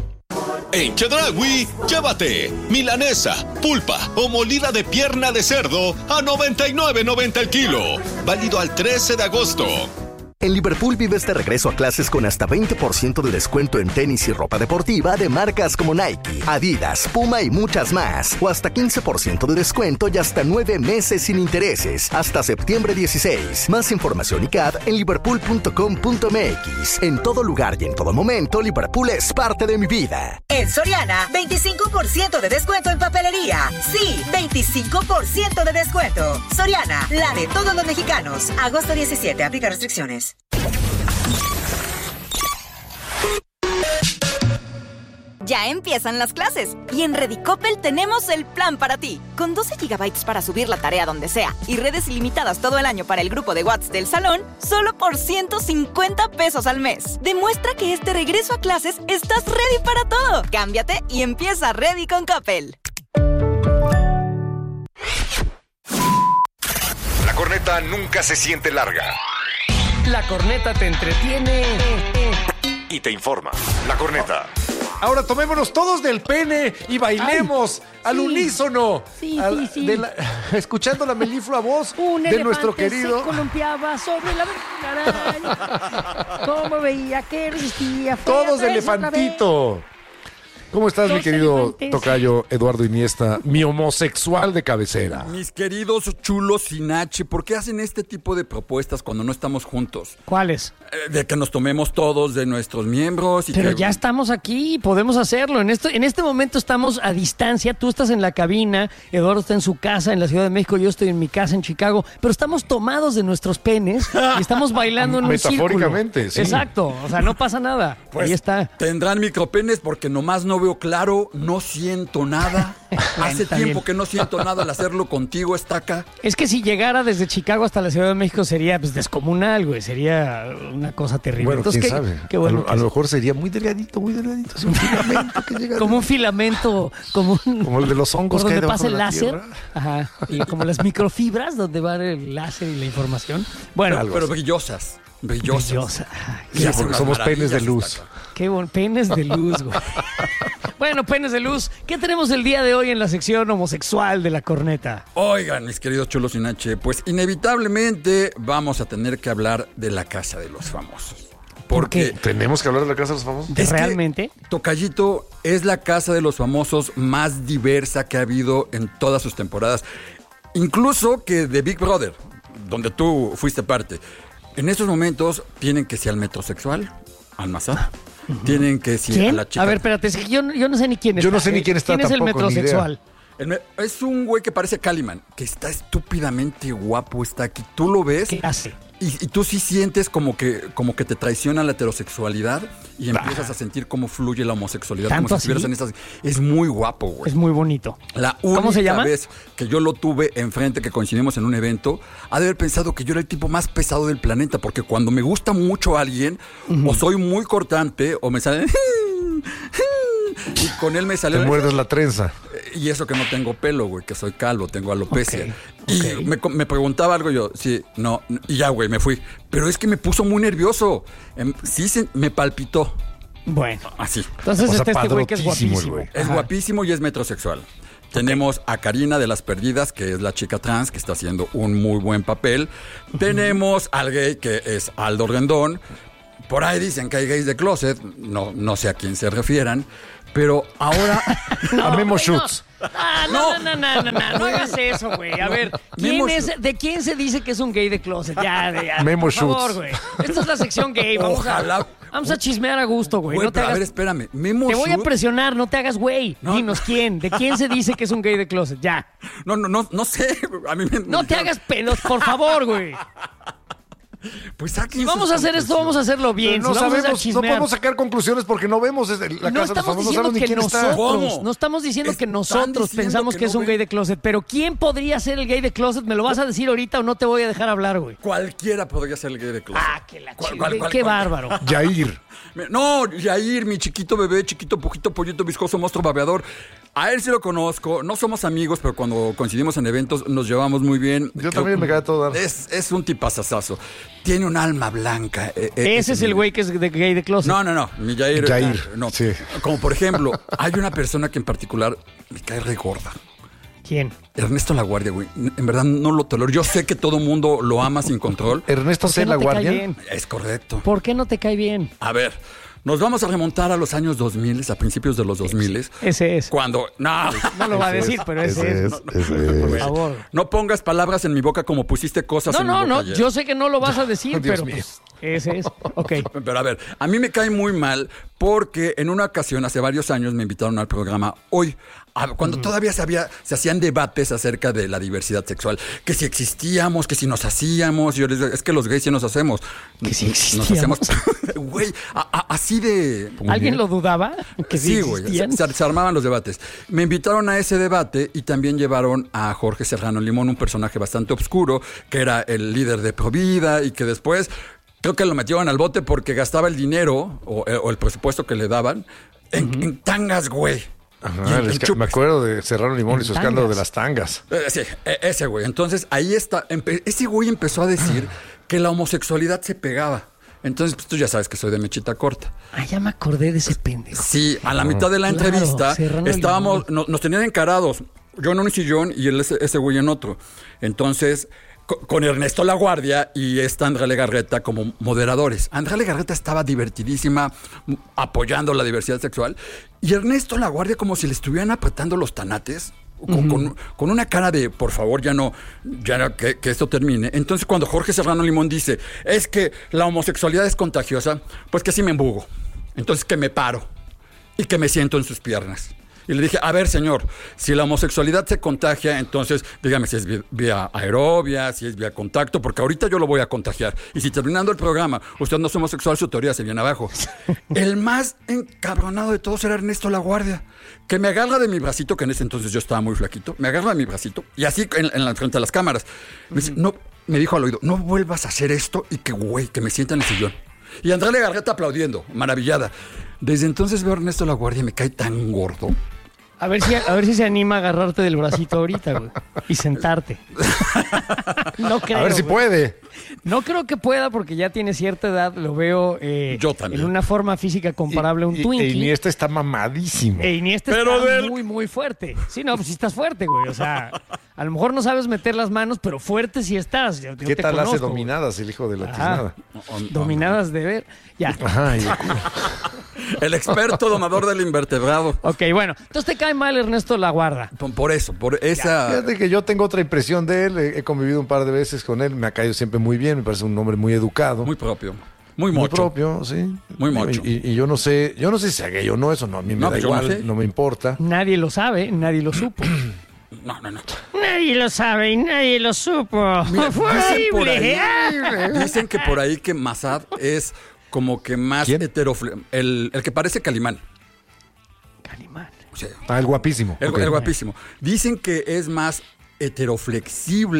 [SPEAKER 17] En Chedraui, llévate milanesa, pulpa o molida de pierna de cerdo a noventa y nueve noventa el kilo. Válido al trece de agosto.
[SPEAKER 15] En Liverpool vives de regreso a clases con hasta veinte por ciento de descuento en tenis y ropa deportiva de marcas como Nike, Adidas, Puma y muchas más. O hasta quince por ciento de descuento y hasta nueve meses sin intereses. Hasta septiembre dieciséis. Más información y C A D en liverpool punto com punto m x. En todo lugar y en todo momento, Liverpool es parte de mi vida.
[SPEAKER 22] En Soriana, veinticinco por ciento de descuento en papelería. Sí, veinticinco por ciento de descuento. Soriana, la de todos los mexicanos. Agosto diecisiete, aplica restricciones.
[SPEAKER 19] Ya empiezan las clases y en Redicopel tenemos el plan para ti. Con doce gigabytes para subir la tarea donde sea y redes ilimitadas todo el año para el grupo de WhatsApp del salón, solo por ciento cincuenta pesos al mes. Demuestra que este regreso a clases estás ready para todo. Cámbiate y empieza Ready con Coppel.
[SPEAKER 9] La corneta nunca se siente larga.
[SPEAKER 1] La corneta te entretiene
[SPEAKER 9] y te informa. La corneta.
[SPEAKER 2] Ahora tomémonos todos del pene y bailemos Ay, al sí. unísono.
[SPEAKER 1] Sí,
[SPEAKER 2] al,
[SPEAKER 1] sí, sí.
[SPEAKER 2] De la, escuchando la meliflua voz
[SPEAKER 1] Un
[SPEAKER 2] de nuestro querido.
[SPEAKER 1] Se columpiaba sobre la araña. Como veía que resistía.
[SPEAKER 2] Todos elefantito. ¿Cómo estás, Los mi querido elefantes. Tocayo Eduardo Iniesta, mi homosexual de cabecera?
[SPEAKER 26] Mis queridos chulos sin H, ¿por qué hacen este tipo de propuestas cuando no estamos juntos?
[SPEAKER 1] ¿Cuáles?
[SPEAKER 26] Eh, de que nos tomemos todos de nuestros miembros. Y
[SPEAKER 1] Pero
[SPEAKER 26] que...
[SPEAKER 1] ya estamos aquí, podemos hacerlo. En, esto, en este momento estamos a distancia. Tú estás en la cabina, Eduardo está en su casa en la Ciudad de México, yo estoy en mi casa en Chicago. Pero estamos tomados de nuestros penes y estamos bailando en un círculo.
[SPEAKER 2] Metafóricamente, sí.
[SPEAKER 1] Exacto, o sea, no pasa nada.
[SPEAKER 26] Pues
[SPEAKER 1] ahí está.
[SPEAKER 26] Tendrán micropenes porque nomás no veo claro, no siento nada. Hace
[SPEAKER 1] Está
[SPEAKER 26] tiempo
[SPEAKER 1] bien.
[SPEAKER 26] que no siento nada al hacerlo contigo, Estaca.
[SPEAKER 1] Es que si llegara desde Chicago hasta la Ciudad de México sería pues, descomunal, güey. Sería una cosa terrible.
[SPEAKER 2] Bueno,
[SPEAKER 1] Entonces,
[SPEAKER 2] quién
[SPEAKER 1] ¿qué,
[SPEAKER 2] sabe.
[SPEAKER 1] qué bueno
[SPEAKER 2] a lo, a lo mejor sería muy delgadito, muy delgadito. Es un filamento que llega.
[SPEAKER 1] Como un filamento, como, un,
[SPEAKER 2] como el de los hongos
[SPEAKER 1] por
[SPEAKER 2] que hay
[SPEAKER 1] donde
[SPEAKER 2] debajo
[SPEAKER 1] pasa el
[SPEAKER 2] de la
[SPEAKER 1] láser.
[SPEAKER 2] tierra.
[SPEAKER 1] Ajá. Y como las microfibras donde va el láser y la información. Bueno,
[SPEAKER 26] pero, pero brillosas. Brillosas.
[SPEAKER 1] Brillosa.
[SPEAKER 2] Sí, porque somos penes de luz.
[SPEAKER 26] Estaca.
[SPEAKER 1] Qué bon, penes de luz, güey. Bueno, penes de luz, ¿qué tenemos el día de hoy en la sección homosexual de la corneta?
[SPEAKER 26] Oigan, mis queridos chulos sin H, pues inevitablemente vamos a tener que hablar de la casa de los famosos. Porque
[SPEAKER 2] ¿Por qué? ¿Tenemos que hablar de la casa de los famosos?
[SPEAKER 26] Es
[SPEAKER 1] ¿Realmente?
[SPEAKER 26] Que Tocayito es la casa de los famosos más diversa que ha habido en todas sus temporadas. Incluso que de Big Brother, donde tú fuiste parte. En estos momentos tienen que ser al metrosexual, al Mazá. Uh-huh. Tienen que ser
[SPEAKER 1] ¿Quién?
[SPEAKER 26] a la chica.
[SPEAKER 1] A ver, espérate, es que yo, yo no sé ni quién es.
[SPEAKER 2] Yo no sé ni quién está
[SPEAKER 1] ¿Quién es el
[SPEAKER 2] tampoco, ni
[SPEAKER 1] metrosexual?
[SPEAKER 26] El me- es un güey que parece Caliman, que está estúpidamente guapo, está aquí. Tú lo ves.
[SPEAKER 1] ¿Qué hace?
[SPEAKER 26] Y, y tú sí sientes como que, como que te traiciona la heterosexualidad y empiezas a sentir cómo fluye la homosexualidad.
[SPEAKER 1] ¿Tanto
[SPEAKER 26] Como si estuvieras
[SPEAKER 1] así?
[SPEAKER 26] en estas. Es muy guapo, güey.
[SPEAKER 1] Es muy bonito.
[SPEAKER 26] La única
[SPEAKER 1] ¿Cómo se llama?
[SPEAKER 26] vez que yo lo tuve enfrente, que coincidimos en un evento, ha de haber pensado que yo era el tipo más pesado del planeta, porque cuando me gusta mucho a alguien, uh-huh. o soy muy cortante, o me sale... con él me salió...
[SPEAKER 2] Te muerdes la trenza.
[SPEAKER 26] Y eso que no tengo pelo, güey, que soy calvo, tengo alopecia.
[SPEAKER 1] Okay,
[SPEAKER 26] y
[SPEAKER 1] okay.
[SPEAKER 26] Me, me preguntaba algo yo, sí, no, y ya, güey, me fui. Pero es que me puso muy nervioso. Em, sí, se, me palpitó.
[SPEAKER 1] Bueno.
[SPEAKER 26] Así.
[SPEAKER 1] Entonces
[SPEAKER 2] O sea,
[SPEAKER 1] este, este güey que es
[SPEAKER 2] padrotísimo,
[SPEAKER 1] guapísimo.
[SPEAKER 2] güey.
[SPEAKER 26] Es
[SPEAKER 1] Ajá.
[SPEAKER 26] guapísimo y es metrosexual. Okay. Tenemos a Karina de Las Perdidas, que es la chica trans, que está haciendo un muy buen papel. Uh-huh. Tenemos al gay, que es Aldo Rendón. Por ahí dicen que hay gays de closet, no, no sé a quién se refieran, pero ahora...
[SPEAKER 1] no,
[SPEAKER 2] a Memo
[SPEAKER 1] no.
[SPEAKER 2] Schutz.
[SPEAKER 1] Ah, no, no, no, no, no, no, no hagas eso, güey. A ver, ¿quién
[SPEAKER 26] Memo
[SPEAKER 1] es,
[SPEAKER 26] Schutz.
[SPEAKER 1] ¿de quién se dice que es un gay de closet? Ya, de, ya,
[SPEAKER 2] Memo
[SPEAKER 1] por favor,
[SPEAKER 2] Schutz.
[SPEAKER 1] güey. Esta es la sección gay. Vamos,
[SPEAKER 26] Ojalá.
[SPEAKER 1] a, vamos a chismear a gusto, güey.
[SPEAKER 26] Güey,
[SPEAKER 1] No te
[SPEAKER 26] pero a
[SPEAKER 1] hagas-
[SPEAKER 26] ver, espérame. Memo
[SPEAKER 1] Te voy a
[SPEAKER 26] Schutz-
[SPEAKER 1] presionar, no te hagas güey.
[SPEAKER 26] No.
[SPEAKER 1] Dinos quién, ¿de quién se dice que es un gay de closet? Ya.
[SPEAKER 26] No, no, no, no sé. A mí me,
[SPEAKER 1] No
[SPEAKER 26] me
[SPEAKER 1] te
[SPEAKER 26] dijeron,
[SPEAKER 1] hagas pelos, por favor, güey.
[SPEAKER 26] Pues saquen
[SPEAKER 1] Si vamos
[SPEAKER 26] sus
[SPEAKER 1] a hacer esto, vamos a hacerlo bien.
[SPEAKER 2] Pero no
[SPEAKER 1] Si vamos a
[SPEAKER 2] sabemos, no
[SPEAKER 1] chismear.
[SPEAKER 2] podemos sacar conclusiones porque no vemos es- la
[SPEAKER 1] No
[SPEAKER 2] casa de los
[SPEAKER 1] estamos
[SPEAKER 2] famosos, no
[SPEAKER 1] diciendo
[SPEAKER 2] sabemos ni
[SPEAKER 1] que
[SPEAKER 2] quién está.
[SPEAKER 1] nosotros,
[SPEAKER 26] ¿Cómo?
[SPEAKER 1] no estamos diciendo que
[SPEAKER 26] Están
[SPEAKER 1] nosotros
[SPEAKER 26] diciendo
[SPEAKER 1] pensamos
[SPEAKER 26] que
[SPEAKER 1] que, es
[SPEAKER 26] no
[SPEAKER 1] un gay
[SPEAKER 26] ven.
[SPEAKER 1] de closet, pero ¿quién podría ser el gay de closet? ¿Me lo vas a decir ahorita o no te voy a dejar hablar, güey?
[SPEAKER 26] Cualquiera podría ser el gay de closet.
[SPEAKER 1] Ah, que la
[SPEAKER 26] ¿Cuál,
[SPEAKER 1] chingada.
[SPEAKER 26] cuál, cuál,
[SPEAKER 1] Qué
[SPEAKER 26] cuál?
[SPEAKER 1] bárbaro.
[SPEAKER 2] Yair.
[SPEAKER 26] No, Yair, mi chiquito bebé, chiquito pujito, pollito, viscoso, monstruo babeador. A él sí lo conozco, no somos amigos, pero cuando coincidimos en eventos nos llevamos muy bien.
[SPEAKER 2] Yo también me cae todo dar.
[SPEAKER 26] Es, es un tipazazazo. Tiene un alma blanca. eh, eh,
[SPEAKER 1] Ese es el güey que es de gay de closet.
[SPEAKER 26] No, no, no. Mi Yair.
[SPEAKER 2] Yair,
[SPEAKER 26] eh, no.
[SPEAKER 2] sí.
[SPEAKER 26] Como por ejemplo, hay una persona que en particular me cae re gorda.
[SPEAKER 1] ¿Quién?
[SPEAKER 26] Ernesto Laguardia, güey. En verdad no lo tolero. Yo sé que todo mundo lo ama sin control.
[SPEAKER 2] Ernesto
[SPEAKER 1] ¿Por qué
[SPEAKER 2] C.
[SPEAKER 1] no
[SPEAKER 2] La
[SPEAKER 1] te cae
[SPEAKER 2] Guardia.
[SPEAKER 1] bien?
[SPEAKER 26] Es correcto.
[SPEAKER 1] ¿Por qué no te cae bien?
[SPEAKER 26] A ver, nos vamos a remontar a los años dos mil, a principios de los dos mil.
[SPEAKER 1] Ese es.
[SPEAKER 26] Cuando. No.
[SPEAKER 1] No lo va a
[SPEAKER 2] Ese
[SPEAKER 1] decir,
[SPEAKER 2] es,
[SPEAKER 1] pero ese,
[SPEAKER 2] ese
[SPEAKER 1] es.
[SPEAKER 2] es, ese
[SPEAKER 1] Por
[SPEAKER 2] es.
[SPEAKER 1] favor.
[SPEAKER 26] No pongas palabras en mi boca como pusiste cosas
[SPEAKER 1] No,
[SPEAKER 26] en
[SPEAKER 1] no,
[SPEAKER 26] mi boca
[SPEAKER 1] no.
[SPEAKER 26] ayer.
[SPEAKER 1] Yo sé que no lo vas a decir,
[SPEAKER 2] Dios
[SPEAKER 1] pero
[SPEAKER 2] mío.
[SPEAKER 1] pues, ese es. Ok.
[SPEAKER 26] Pero a ver, a mí me cae muy mal porque en una ocasión, hace varios años, me invitaron al programa Hoy, a- cuando todavía se, había, se hacían debates acerca de la diversidad sexual, que si existíamos, que si nos hacíamos. Yo les digo, es que los gays sí nos hacemos.
[SPEAKER 1] Que si
[SPEAKER 26] Nos
[SPEAKER 1] existíamos.
[SPEAKER 26] hacemos. Güey, a- a- así de...
[SPEAKER 1] ¿Alguien lo dudaba? Que sí,
[SPEAKER 26] Sí, güey,
[SPEAKER 1] existían?
[SPEAKER 26] se, se armaban los debates. Me invitaron a ese debate y también llevaron a Jorge Serrano Limón, un personaje bastante oscuro, que era el líder de Provida y que después creo que lo metieron al bote porque gastaba el dinero o, o el presupuesto que le daban en, en tangas, güey.
[SPEAKER 2] Ajá,
[SPEAKER 26] Y en-
[SPEAKER 2] el
[SPEAKER 26] en
[SPEAKER 2] esca-
[SPEAKER 26] chup-
[SPEAKER 2] me acuerdo de Serrano Limón y su
[SPEAKER 1] En
[SPEAKER 2] escándalo
[SPEAKER 1] tangas.
[SPEAKER 2] de las tangas.
[SPEAKER 26] Eh, sí, e- ese güey. Entonces ahí está. empe- ese güey empezó a decir que la homosexualidad se pegaba. Entonces, pues tú ya sabes que soy de mechita corta.
[SPEAKER 1] Ah, ya me acordé de ese pendejo.
[SPEAKER 26] Sí, a la mitad de la
[SPEAKER 1] Claro,
[SPEAKER 26] entrevista
[SPEAKER 1] Serrano
[SPEAKER 26] estábamos,
[SPEAKER 1] Limón.
[SPEAKER 26] no- nos tenían encarados, yo en un sillón y él, ese, ese güey en otro. Entonces, co- con Ernesto Laguardia y esta Andrea Legarreta como moderadores. Andrea Legarreta estaba divertidísima, m- apoyando la diversidad sexual. Y Ernesto Laguardia como si le estuvieran apretando los tanates. Con, con- con una cara de, por favor, ya no, ya no, que, que esto termine. Entonces, cuando Jorge Serrano Limón dice, es que la homosexualidad es contagiosa, pues que sí me embugo. Entonces, que me paro y que me siento en sus piernas. Y le dije, a ver, señor, si la homosexualidad se contagia, entonces dígame si es vi- vía aerobia, si es vía contacto, porque ahorita yo lo voy a contagiar. Y si terminando el programa usted no es homosexual, su teoría se viene abajo. El más encabronado de todos era Ernesto Laguardia, que me agarra de mi bracito, que en ese entonces yo estaba muy flaquito, me agarra de mi bracito, y así en, en la frente a las cámaras. Me, dice, no, me dijo al oído, no vuelvas a hacer esto y que, güey, que me sienta en el sillón. Y Andrea Legarreta aplaudiendo, maravillada. Desde entonces veo a Ernesto Laguardia y me cae tan gordo.
[SPEAKER 1] A ver si, a ver si se anima a agarrarte del bracito ahorita, güey. Y sentarte. No creo.
[SPEAKER 2] A ver si
[SPEAKER 1] güey.
[SPEAKER 2] puede.
[SPEAKER 1] No creo que pueda porque ya tiene cierta edad. Lo veo eh,
[SPEAKER 26] Yo también.
[SPEAKER 1] en una forma física comparable a un
[SPEAKER 2] Y- y-
[SPEAKER 1] Twinkie.
[SPEAKER 2] E Iniesta está mamadísimo.
[SPEAKER 1] E Iniesta
[SPEAKER 26] Pero
[SPEAKER 1] está
[SPEAKER 26] del-
[SPEAKER 1] muy, muy fuerte. Sí, no, pues sí estás fuerte, güey. O sea, a lo mejor no sabes meter las manos, pero fuerte sí estás. Yo- yo
[SPEAKER 2] ¿Qué
[SPEAKER 1] te
[SPEAKER 2] tal hace
[SPEAKER 1] conozco, güey.
[SPEAKER 2] dominadas el hijo de la
[SPEAKER 1] Ajá.
[SPEAKER 2] tiznada?
[SPEAKER 1] Dominadas de ver. Ya.
[SPEAKER 2] Ajá, y-
[SPEAKER 26] El experto domador del invertebrado.
[SPEAKER 1] Ok, bueno. Entonces te cae mal Ernesto Laguardia.
[SPEAKER 26] Por, por eso, por esa...
[SPEAKER 2] Fíjate que yo tengo otra impresión de él. He, he convivido un par de veces con él. Me ha caído siempre muy bien. Me parece un hombre muy educado.
[SPEAKER 26] Muy propio. Muy
[SPEAKER 2] Muy
[SPEAKER 26] mocho.
[SPEAKER 2] propio, sí.
[SPEAKER 26] Muy mocho.
[SPEAKER 2] Y, y- y yo no sé, yo no sé si sea gay o no, eso no, a mí me
[SPEAKER 26] No,
[SPEAKER 2] da
[SPEAKER 26] pues yo no
[SPEAKER 2] igual,
[SPEAKER 26] sé.
[SPEAKER 2] no me importa.
[SPEAKER 1] Nadie lo sabe, nadie lo supo.
[SPEAKER 26] No, no, no.
[SPEAKER 1] Nadie lo sabe y nadie lo supo.
[SPEAKER 26] Mira,
[SPEAKER 1] Fue
[SPEAKER 26] dicen por
[SPEAKER 1] horrible.
[SPEAKER 26] ahí, dicen que por ahí que Mazad es como que más
[SPEAKER 2] ¿Quién?
[SPEAKER 26] heterofle... El, el que parece Calimán.
[SPEAKER 1] Calimán.
[SPEAKER 26] O sea,
[SPEAKER 2] Ah, el guapísimo.
[SPEAKER 26] el,
[SPEAKER 2] Ok.
[SPEAKER 26] el guapísimo. Dicen que es más heteroflexible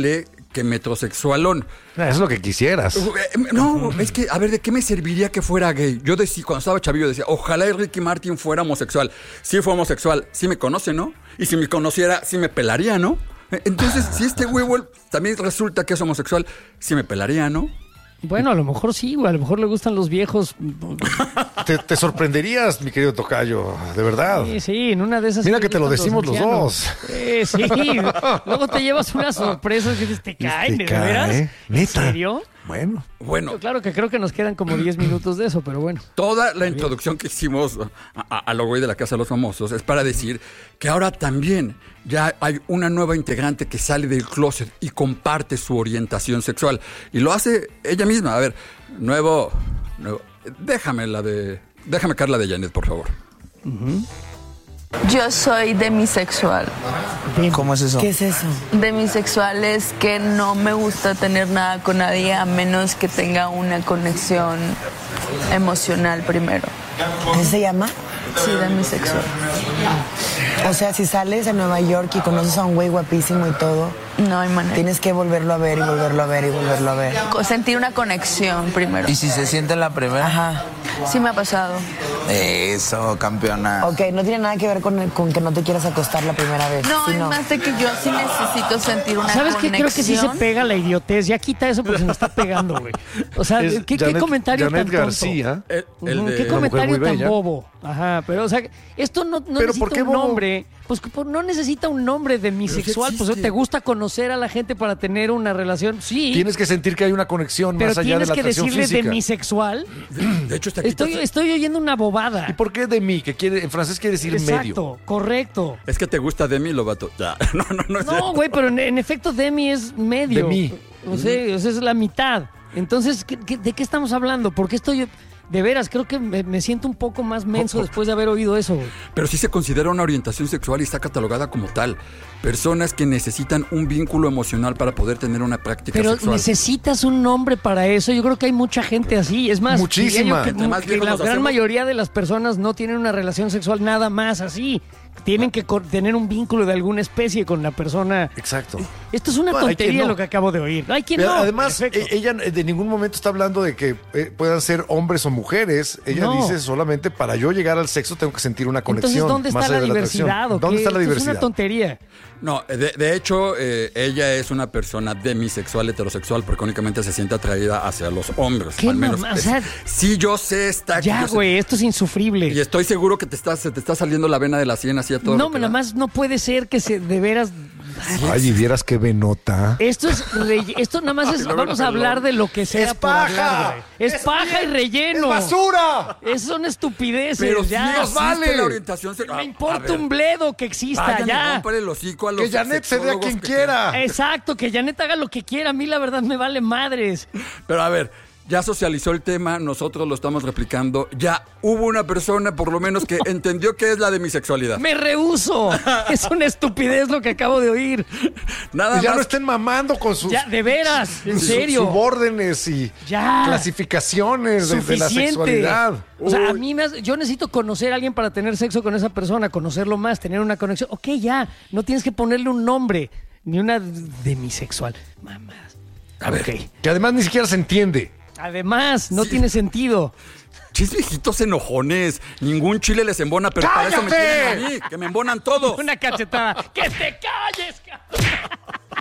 [SPEAKER 26] que metrosexualón.
[SPEAKER 2] Es lo que quisieras.
[SPEAKER 26] No, es que, a ver, ¿de qué me serviría que fuera gay? Yo decía, cuando estaba chavillo decía, ojalá y Ricky Martin fuera homosexual. Si fue homosexual, sí me conoce, ¿no? Y si me conociera, sí me pelaría, ¿no? Entonces, si este huevo también resulta que es homosexual, sí me pelaría, ¿no?
[SPEAKER 1] Bueno, a lo mejor sí, güey. A lo mejor le gustan los viejos.
[SPEAKER 2] Te, te sorprenderías, mi querido tocayo, de verdad.
[SPEAKER 1] Sí, sí, en una de esas...
[SPEAKER 2] Mira que te lo decimos los, los dos.
[SPEAKER 1] Eh, sí, luego te llevas unas sorpresas que dices, te caen, ¿de veras?
[SPEAKER 2] ¿Eh? ¿Neta?
[SPEAKER 1] ¿En serio?
[SPEAKER 2] Bueno.
[SPEAKER 26] Bueno.
[SPEAKER 1] Claro que creo que nos quedan como diez minutos de eso, pero bueno.
[SPEAKER 26] Toda la introducción que hicimos a, a, a lo güey de la Casa de los Famosos es para decir que ahora también ya hay una nueva integrante que sale del closet y comparte su orientación sexual. Y lo hace ella misma. A ver, nuevo... nuevo déjame la de... Déjame caer la de Janet, por favor.
[SPEAKER 1] Uh-huh.
[SPEAKER 5] Yo soy demisexual.
[SPEAKER 8] ¿Cómo es eso?
[SPEAKER 5] ¿Qué es eso? Demisexual es que no me gusta tener nada con nadie a menos que tenga una conexión emocional primero.
[SPEAKER 8] ¿Qué se llama?
[SPEAKER 5] Sí, demisexual.
[SPEAKER 8] O sea, si sales a Nueva York y conoces a un güey guapísimo y todo,
[SPEAKER 5] no hay manera.
[SPEAKER 8] Tienes que volverlo a ver y volverlo a ver y volverlo a ver.
[SPEAKER 5] Sentir una conexión primero.
[SPEAKER 8] ¿Y si se siente la primera?
[SPEAKER 5] Ajá. Sí me ha pasado.
[SPEAKER 8] Eso, campeona. Ok, no tiene nada que ver con, el, con que no te quieras acostar la primera vez.
[SPEAKER 5] No,
[SPEAKER 8] sí,
[SPEAKER 5] es
[SPEAKER 8] no.
[SPEAKER 5] más de que yo sí necesito sentir una
[SPEAKER 1] ¿Sabes
[SPEAKER 5] conexión.
[SPEAKER 1] qué? Creo que sí se pega la idiotez. Ya quita eso porque se nos está pegando, güey. O sea,
[SPEAKER 2] Es
[SPEAKER 1] ¿qué,
[SPEAKER 2] Janet,
[SPEAKER 1] ¿qué comentario
[SPEAKER 2] Janet
[SPEAKER 1] tan
[SPEAKER 2] García,
[SPEAKER 1] tonto?
[SPEAKER 26] El, el
[SPEAKER 1] Uh-huh.
[SPEAKER 26] de
[SPEAKER 1] ¿Qué comentario tan
[SPEAKER 2] bella.
[SPEAKER 1] bobo? Ajá, pero o sea, esto no, no
[SPEAKER 2] ¿Pero
[SPEAKER 1] necesita
[SPEAKER 2] por qué
[SPEAKER 1] un
[SPEAKER 2] bobo?
[SPEAKER 1] nombre. Pues que no necesita un nombre de bisexual. Pues te gusta conocer a la gente para tener una relación. Sí.
[SPEAKER 2] Tienes que sentir que hay una conexión
[SPEAKER 1] pero
[SPEAKER 2] más allá de
[SPEAKER 1] tienes
[SPEAKER 2] la
[SPEAKER 1] que
[SPEAKER 2] atracción
[SPEAKER 1] decirle
[SPEAKER 2] física.
[SPEAKER 1] demisexual.
[SPEAKER 26] De hecho, está
[SPEAKER 1] Estoy, estoy oyendo una bobada.
[SPEAKER 2] ¿Y por qué de mí? Que quiere, en francés quiere decir
[SPEAKER 1] Exacto,
[SPEAKER 2] medio.
[SPEAKER 1] correcto.
[SPEAKER 26] Es que te gusta de mí, Lobato. Ya. No, no, no. es
[SPEAKER 1] No,
[SPEAKER 26] cierto.
[SPEAKER 1] güey, pero en, en efecto demi es medio.
[SPEAKER 2] De mí.
[SPEAKER 1] O sea, o sea, es la mitad. Entonces, ¿qué, qué, ¿de qué estamos hablando? Porque estoy... De veras, creo que me, me siento un poco más menso
[SPEAKER 26] Oh, oh.
[SPEAKER 1] después de haber oído eso, güey.
[SPEAKER 26] Pero sí se considera una orientación sexual y está catalogada como tal. Personas que necesitan un vínculo emocional para poder tener una práctica
[SPEAKER 1] Pero
[SPEAKER 26] sexual.
[SPEAKER 1] necesitas un nombre para eso. Yo creo que hay mucha gente así. Es más,
[SPEAKER 2] Muchísima.
[SPEAKER 1] diría yo que,
[SPEAKER 26] Entre más
[SPEAKER 1] que
[SPEAKER 26] viejos
[SPEAKER 1] la
[SPEAKER 26] nos
[SPEAKER 1] gran
[SPEAKER 26] hacemos.
[SPEAKER 1] mayoría de las personas no tienen una relación sexual nada más así. Tienen que co- tener un vínculo de alguna especie con la persona.
[SPEAKER 2] Exacto.
[SPEAKER 1] Esto es una
[SPEAKER 2] Bueno, hay quien
[SPEAKER 1] tontería
[SPEAKER 2] no.
[SPEAKER 1] lo que acabo de oír. Hay quien
[SPEAKER 2] Pero
[SPEAKER 1] no.
[SPEAKER 2] además,
[SPEAKER 1] Perfecto.
[SPEAKER 2] e- ella de ningún momento está hablando de que eh, puedan ser hombres o mujeres. Ella
[SPEAKER 1] No.
[SPEAKER 2] dice solamente para yo llegar al sexo tengo que sentir una conexión.
[SPEAKER 1] Entonces, ¿dónde
[SPEAKER 2] más
[SPEAKER 1] está la
[SPEAKER 2] allá de atracción.
[SPEAKER 1] diversidad? ¿o
[SPEAKER 2] ¿Dónde
[SPEAKER 1] qué?
[SPEAKER 2] está la
[SPEAKER 1] Esto
[SPEAKER 2] diversidad?
[SPEAKER 1] Es una tontería.
[SPEAKER 26] No, de, de hecho, eh, ella es una persona demisexual, heterosexual, porque únicamente se siente atraída hacia los hombres.
[SPEAKER 1] ¿Qué
[SPEAKER 26] al menos.
[SPEAKER 1] mamá? O
[SPEAKER 26] es-
[SPEAKER 1] sea,
[SPEAKER 26] sí, yo sé, está aquí.
[SPEAKER 1] Ya,
[SPEAKER 26] yo sé-
[SPEAKER 1] güey, esto es insufrible.
[SPEAKER 26] Y estoy seguro que te está, se te está saliendo la vena de la sien así a todo.
[SPEAKER 1] No,
[SPEAKER 26] lo que
[SPEAKER 1] nada
[SPEAKER 26] da.
[SPEAKER 1] más no puede ser que se de veras.
[SPEAKER 2] Ay, y vieras qué venota.
[SPEAKER 1] Esto es relle- esto nada más es
[SPEAKER 2] Ay, luego
[SPEAKER 1] vamos
[SPEAKER 2] la
[SPEAKER 1] a hablar de lo que sea
[SPEAKER 2] ¡Es
[SPEAKER 1] por
[SPEAKER 2] paja!
[SPEAKER 1] hablar, güey. Es,
[SPEAKER 2] ¡Es
[SPEAKER 1] paja y relleno.
[SPEAKER 2] ¡Es basura!
[SPEAKER 1] Es son estupideces,
[SPEAKER 26] Pero
[SPEAKER 1] ya.
[SPEAKER 26] sí existe
[SPEAKER 2] vale.
[SPEAKER 26] la orientación sexual.
[SPEAKER 1] Me importa un bledo que exista
[SPEAKER 26] Vayan y
[SPEAKER 1] ya.
[SPEAKER 26] rómpale el hocico a los
[SPEAKER 2] Que Janet se dé a
[SPEAKER 26] sexólogos
[SPEAKER 2] quien
[SPEAKER 26] que-
[SPEAKER 2] quiera.
[SPEAKER 1] Exacto, que Janet haga lo que quiera. A mí la verdad me vale madres.
[SPEAKER 26] Pero a ver, ya socializó el tema, nosotros lo estamos replicando. Ya hubo una persona, por lo menos, que entendió qué es la demisexualidad.
[SPEAKER 1] Me rehúso. Es una estupidez lo que acabo de oír.
[SPEAKER 26] Nada
[SPEAKER 2] Y ya
[SPEAKER 26] más.
[SPEAKER 2] no estén mamando con sus
[SPEAKER 1] Ya, de veras, en
[SPEAKER 2] sus
[SPEAKER 1] serio.
[SPEAKER 2] subórdenes y
[SPEAKER 1] Ya.
[SPEAKER 2] clasificaciones de, de la
[SPEAKER 1] Suficiente.
[SPEAKER 2] sexualidad.
[SPEAKER 1] O sea, a mí me hace- yo necesito conocer a alguien para tener sexo con esa persona, conocerlo más, tener una conexión. Ok, ya, no tienes que ponerle un nombre, ni una demisexual. Mamás.
[SPEAKER 26] A ver,
[SPEAKER 1] Ok.
[SPEAKER 2] Que además ni siquiera se entiende.
[SPEAKER 1] Además, no
[SPEAKER 26] Sí.
[SPEAKER 1] tiene sentido.
[SPEAKER 26] chis viejitos enojones. Ningún chile les embona, pero para eso me
[SPEAKER 2] ¡Cállate!
[SPEAKER 26] tienen a mí, que me embonan todos.
[SPEAKER 1] Una cachetada. ¡Que te calles! ca-!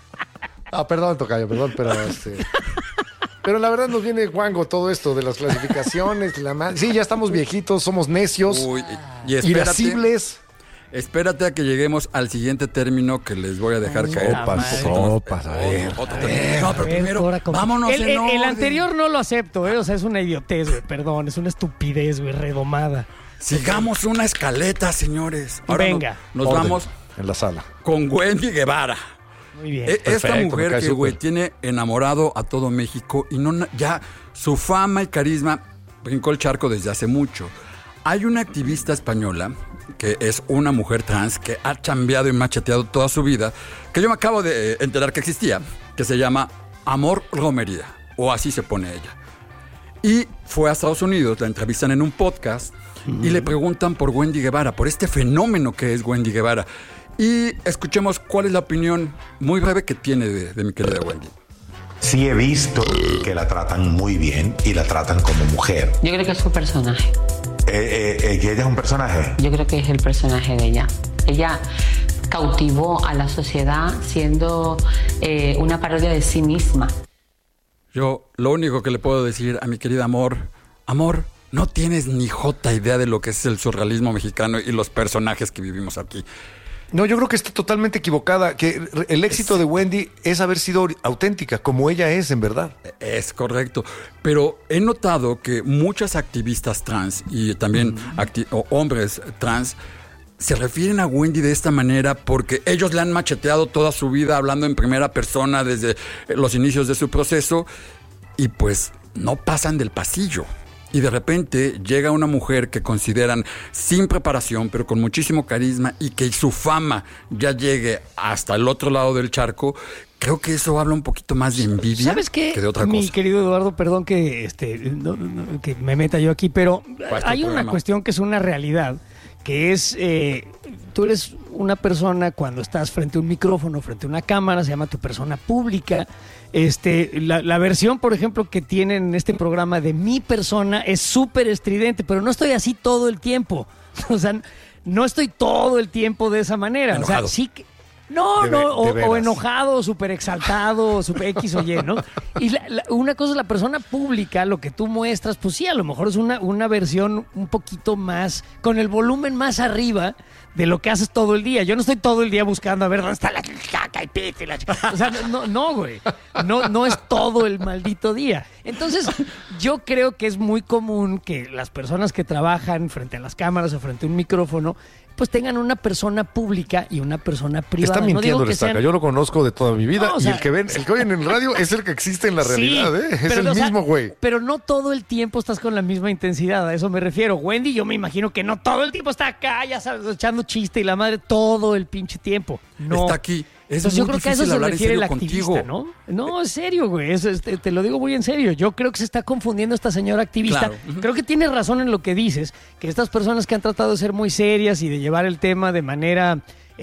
[SPEAKER 2] Ah, perdón, tocayo, perdón, pero este. Pero la verdad nos viene guango todo esto de las clasificaciones. La ma- sí, ya estamos viejitos, somos necios,
[SPEAKER 26] Uy, y espérate,
[SPEAKER 2] irascibles.
[SPEAKER 26] espérate a que lleguemos al siguiente término que les voy a dejar caer.
[SPEAKER 1] Sopas,
[SPEAKER 26] Un poquito más.
[SPEAKER 2] sopas, a ver,
[SPEAKER 26] Otro
[SPEAKER 2] a
[SPEAKER 26] término.
[SPEAKER 2] ver.
[SPEAKER 26] No, pero
[SPEAKER 1] A ver,
[SPEAKER 26] primero,
[SPEAKER 1] ahora con-
[SPEAKER 26] vámonos
[SPEAKER 1] el,
[SPEAKER 26] en
[SPEAKER 1] el- el
[SPEAKER 26] orden.
[SPEAKER 1] anterior no lo acepto, ¿eh? O sea, es una idiotez, güey. Perdón, es una estupidez, güey, redomada.
[SPEAKER 26] Sigamos una escaleta, señores. Ahora
[SPEAKER 1] Venga.
[SPEAKER 26] no- nos
[SPEAKER 2] Orden,
[SPEAKER 26] vamos
[SPEAKER 2] en la sala.
[SPEAKER 26] con Wendy Guevara.
[SPEAKER 1] Muy bien.
[SPEAKER 26] E- Esta
[SPEAKER 2] Perfecto, me
[SPEAKER 26] mujer
[SPEAKER 2] cae
[SPEAKER 26] que, güey,
[SPEAKER 2] súper.
[SPEAKER 26] tiene enamorado a todo México y no na- ya su fama y carisma brincó el charco desde hace mucho. Hay una activista española que es una mujer trans que ha chambeado y macheteado toda su vida, que yo me acabo de enterar que existía, que se llama Amor Romería, o así se pone ella. Y fue a Estados Unidos, la entrevistan en un podcast y le preguntan por Wendy Guevara, por este fenómeno que es Wendy Guevara. Y escuchemos cuál es la opinión muy breve que tiene de, de mi querida Wendy.
[SPEAKER 10] sí he visto que la tratan muy bien y la tratan como mujer.
[SPEAKER 11] Yo creo que es su personaje.
[SPEAKER 10] Eh, eh, ¿Que ella es un personaje?
[SPEAKER 11] Yo creo que es el personaje de ella. Ella cautivó a la sociedad siendo eh, una parodia de sí misma.
[SPEAKER 26] Yo lo único que le puedo decir a mi querida Amor, Amor, no tienes ni jota idea de lo que es el surrealismo mexicano y los personajes que vivimos aquí.
[SPEAKER 2] No, yo creo que está totalmente equivocada, que el éxito de Wendy es haber sido auténtica, como ella es en verdad.
[SPEAKER 26] Es correcto, pero he notado que muchas activistas trans y también acti- o hombres trans se refieren a Wendy de esta manera porque ellos le han macheteado toda su vida hablando en primera persona desde los inicios de su proceso y pues no pasan del pasillo. Y de repente llega una mujer que consideran sin preparación, pero con muchísimo carisma y que su fama ya llegue hasta el otro lado del charco. Creo que eso habla un poquito más de envidia.
[SPEAKER 1] ¿Sabes qué?
[SPEAKER 26] Que de otra
[SPEAKER 1] Mi
[SPEAKER 26] cosa.
[SPEAKER 1] querido Eduardo, perdón que, este, no, no, que me meta yo aquí, pero hay una
[SPEAKER 26] problema?
[SPEAKER 1] cuestión que es una realidad, que es, eh, tú eres una persona cuando estás frente a un micrófono, frente a una cámara, se llama tu persona pública. Este, la, la versión, por ejemplo, que tienen en este programa de mi persona es súper estridente, pero no estoy así todo el tiempo. O sea, no estoy todo el tiempo de esa manera.
[SPEAKER 26] Enojado.
[SPEAKER 1] O sea, sí que... No,
[SPEAKER 2] De
[SPEAKER 1] no,
[SPEAKER 2] ve-
[SPEAKER 1] o,
[SPEAKER 2] de veras.
[SPEAKER 1] o enojado, súper exaltado, súper X o Y, ¿no? Y la- la- una cosa es la persona pública, lo que tú muestras, pues sí, a lo mejor es una, una versión un poquito más, con el volumen más arriba de lo que haces todo el día. Yo no estoy todo el día buscando a ver dónde está la caca y pita y la ch- O sea, no, no, güey. No, no es todo el maldito día. Entonces, yo creo que es muy común que las personas que trabajan frente a las cámaras o frente a un micrófono pues tengan una persona pública y una persona privada.
[SPEAKER 2] Está mintiendo,
[SPEAKER 1] no digo que
[SPEAKER 2] Estaca.
[SPEAKER 1] sean...
[SPEAKER 2] Yo lo conozco de toda mi vida.
[SPEAKER 1] No, o
[SPEAKER 2] y
[SPEAKER 1] sea-
[SPEAKER 2] el que ven, el que oyen en radio es el que existe en la realidad,
[SPEAKER 1] Sí,
[SPEAKER 2] ¿eh? Es
[SPEAKER 1] pero,
[SPEAKER 2] el
[SPEAKER 1] o sea,
[SPEAKER 2] mismo güey.
[SPEAKER 1] Pero no todo el tiempo estás con la misma intensidad, a eso me refiero. Wendy, yo me imagino que no todo el tiempo está acá, ya sabes, echando chiste y la madre todo el pinche tiempo. No.
[SPEAKER 26] Está aquí. Es
[SPEAKER 1] Entonces, yo
[SPEAKER 26] muy
[SPEAKER 1] creo que a eso
[SPEAKER 26] difícil
[SPEAKER 1] se
[SPEAKER 26] hablar en
[SPEAKER 1] refiere el
[SPEAKER 26] serio
[SPEAKER 1] activista,
[SPEAKER 26] contigo.
[SPEAKER 1] ¿no? No, es serio, güey. Es, es- te, te lo digo muy en serio. Yo creo que se está confundiendo esta señora activista.
[SPEAKER 26] Claro.
[SPEAKER 1] Creo que tienes razón en lo que dices, que estas personas que han tratado de ser muy serias y de llevar el tema de manera,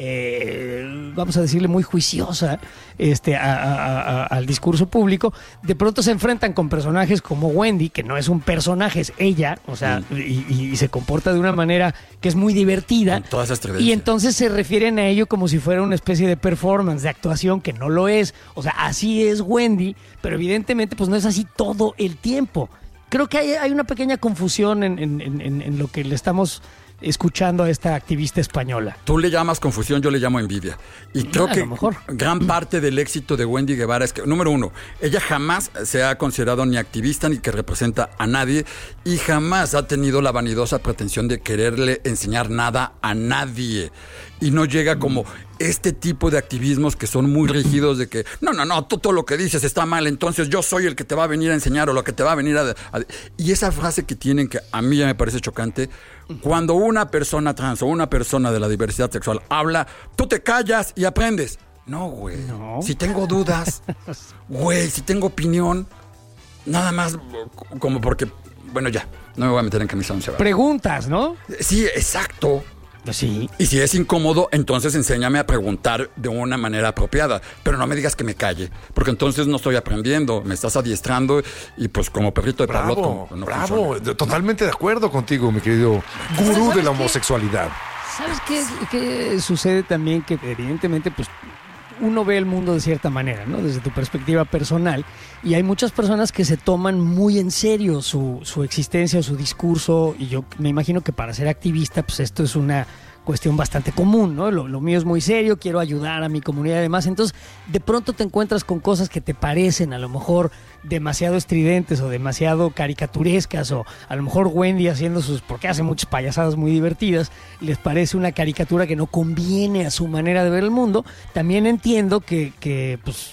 [SPEAKER 1] eh, vamos a decirle, muy juiciosa este, a- a- a- al discurso público, de pronto se enfrentan con personajes como Wendy, que no es un personaje, es ella, o sea,
[SPEAKER 26] Mm.
[SPEAKER 1] y, y- y se comporta de una manera que es muy divertida.
[SPEAKER 26] Con toda esa
[SPEAKER 1] Y
[SPEAKER 26] estredencia.
[SPEAKER 1] entonces se refieren a ello como si fuera una especie de performance, de actuación, que no lo es. O sea, así es Wendy, pero evidentemente pues no es así todo el tiempo. Creo que hay, hay una pequeña confusión en, en- en- en lo que le estamos escuchando a esta activista española.
[SPEAKER 26] Tú le llamas confusión, yo le llamo envidia. Y creo
[SPEAKER 1] a
[SPEAKER 26] que
[SPEAKER 1] lo mejor.
[SPEAKER 26] gran parte del éxito de Wendy Guevara es que, número uno, ella jamás se ha considerado ni activista ni que representa a nadie y jamás ha tenido la vanidosa pretensión de quererle enseñar nada a nadie. Y no llega como este tipo de activismos que son muy rígidos de que, no, no, no, tú todo lo que dices está mal, entonces yo soy el que te va a venir a enseñar o lo que te va a venir a... a- y esa frase que tienen que a mí ya me parece chocante, cuando una persona trans o una persona de la diversidad sexual habla, tú te callas y aprendes. No, güey. Si tengo dudas, güey, si tengo opinión, nada más como porque, bueno, ya, no me voy a meter en camisa once.
[SPEAKER 1] Preguntas, ¿no?
[SPEAKER 26] Sí, exacto.
[SPEAKER 1] Sí.
[SPEAKER 26] Y si es incómodo, entonces enséñame a preguntar de una manera apropiada. Pero no me digas que me calle, porque entonces no estoy aprendiendo, me estás adiestrando y pues como perrito de
[SPEAKER 2] Bravo,
[SPEAKER 26] Pavlov, no
[SPEAKER 2] bravo.
[SPEAKER 26] funciona.
[SPEAKER 2] Totalmente de acuerdo contigo, mi querido gurú de la homosexualidad.
[SPEAKER 1] ¿Sabes qué, qué sucede también? Que evidentemente, pues, uno ve el mundo de cierta manera, ¿no? Desde tu perspectiva personal. Y hay muchas personas que se toman muy en serio su, su existencia o su discurso. Y yo me imagino que para ser activista, pues esto es una cuestión bastante común, ¿no? Lo, lo mío es muy serio, quiero ayudar a mi comunidad y demás. Entonces, de pronto te encuentras con cosas que te parecen a lo mejor demasiado estridentes o demasiado caricaturescas, o a lo mejor Wendy haciendo sus, porque hace muchas payasadas muy divertidas, les parece una caricatura que no conviene a su manera de ver el mundo. También entiendo que, que pues,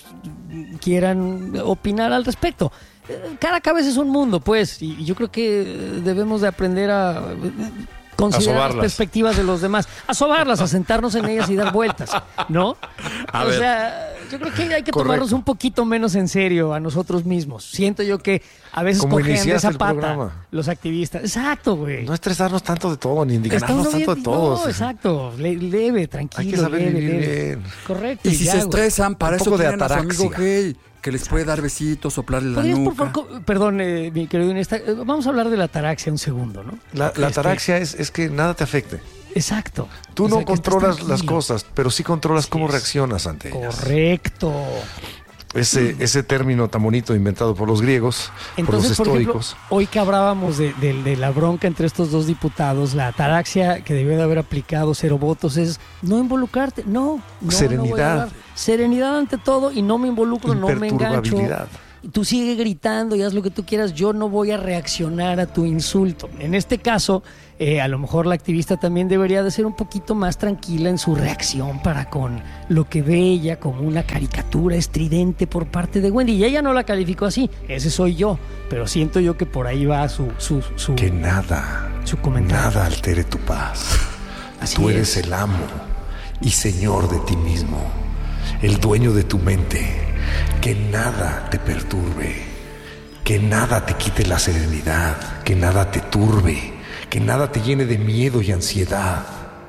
[SPEAKER 1] quieran opinar al respecto. Eh, Cada cabeza es un mundo, pues, y y yo creo que debemos de aprender a considerar las
[SPEAKER 2] sobarlas.
[SPEAKER 1] perspectivas de los demás, a sobarlas, a sentarnos en ellas y dar vueltas, ¿no?
[SPEAKER 26] A
[SPEAKER 1] o
[SPEAKER 26] ver.
[SPEAKER 1] sea, yo creo que hay que
[SPEAKER 2] Correcto.
[SPEAKER 1] tomarnos un poquito menos en serio a nosotros mismos. Siento yo que a veces
[SPEAKER 2] Como
[SPEAKER 1] cojean de
[SPEAKER 2] iniciaste
[SPEAKER 1] esa
[SPEAKER 2] el
[SPEAKER 1] pata
[SPEAKER 2] programa.
[SPEAKER 1] los activistas. Exacto, güey.
[SPEAKER 2] No estresarnos tanto de todo, ni
[SPEAKER 1] Está
[SPEAKER 2] indignarnos
[SPEAKER 1] uno bien-
[SPEAKER 2] tanto de todos.
[SPEAKER 1] No, exacto. Le- leve, tranquilo.
[SPEAKER 2] Hay que saber
[SPEAKER 1] leve,
[SPEAKER 2] vivir
[SPEAKER 1] leve.
[SPEAKER 2] bien.
[SPEAKER 1] Correcto.
[SPEAKER 26] Y si
[SPEAKER 1] ya,
[SPEAKER 26] se
[SPEAKER 1] güey.
[SPEAKER 26] estresan, para
[SPEAKER 2] Un
[SPEAKER 26] eso
[SPEAKER 2] poco de
[SPEAKER 26] tienen a su amigo
[SPEAKER 2] ataraxia.
[SPEAKER 26] gay, que les puede dar besitos, soplarle la
[SPEAKER 1] ¿Podrías,
[SPEAKER 26] nuca.
[SPEAKER 1] por favor, perdón, eh, mi querido Inés, vamos a hablar de la ataraxia un segundo, ¿no?
[SPEAKER 2] La, la
[SPEAKER 1] Es
[SPEAKER 2] ataraxia
[SPEAKER 1] que-
[SPEAKER 2] es, es que nada te afecte.
[SPEAKER 1] Exacto.
[SPEAKER 2] Tú
[SPEAKER 1] O
[SPEAKER 2] no
[SPEAKER 1] sea, que estés
[SPEAKER 2] controlas
[SPEAKER 1] tranquilo.
[SPEAKER 2] las cosas, pero sí controlas cómo reaccionas ante ellas.
[SPEAKER 1] Correcto.
[SPEAKER 2] Ese, ese término tan bonito inventado por los griegos,
[SPEAKER 1] Entonces,
[SPEAKER 2] por
[SPEAKER 1] por
[SPEAKER 2] los
[SPEAKER 1] ejemplo,
[SPEAKER 2] estoicos.
[SPEAKER 1] hoy que hablábamos de, de- de la bronca entre estos dos diputados, la ataraxia que debió de haber aplicado cero votos es no involucrarte, no, no
[SPEAKER 2] Serenidad.
[SPEAKER 1] no voy a hablar. Serenidad ante todo y no me involucro, no me engancho.
[SPEAKER 2] Imperturbabilidad.
[SPEAKER 1] Tú sigue gritando y haz lo que tú quieras, yo no voy a reaccionar a tu insulto. En este caso, eh, a lo mejor la activista también debería de ser un poquito más tranquila en su reacción para con lo que ve ella como una caricatura estridente por parte de Wendy. Y ella no la calificó así, ese soy yo, pero siento yo que por ahí va su, su, su,
[SPEAKER 2] Que nada,
[SPEAKER 1] su comentario.
[SPEAKER 2] nada altere tu paz.
[SPEAKER 1] Así
[SPEAKER 2] Tú eres
[SPEAKER 1] es.
[SPEAKER 2] el amo y señor de ti mismo, el dueño de tu mente. Que nada te perturbe, que nada te quite la serenidad, que nada te turbe, que nada te llene de miedo y ansiedad.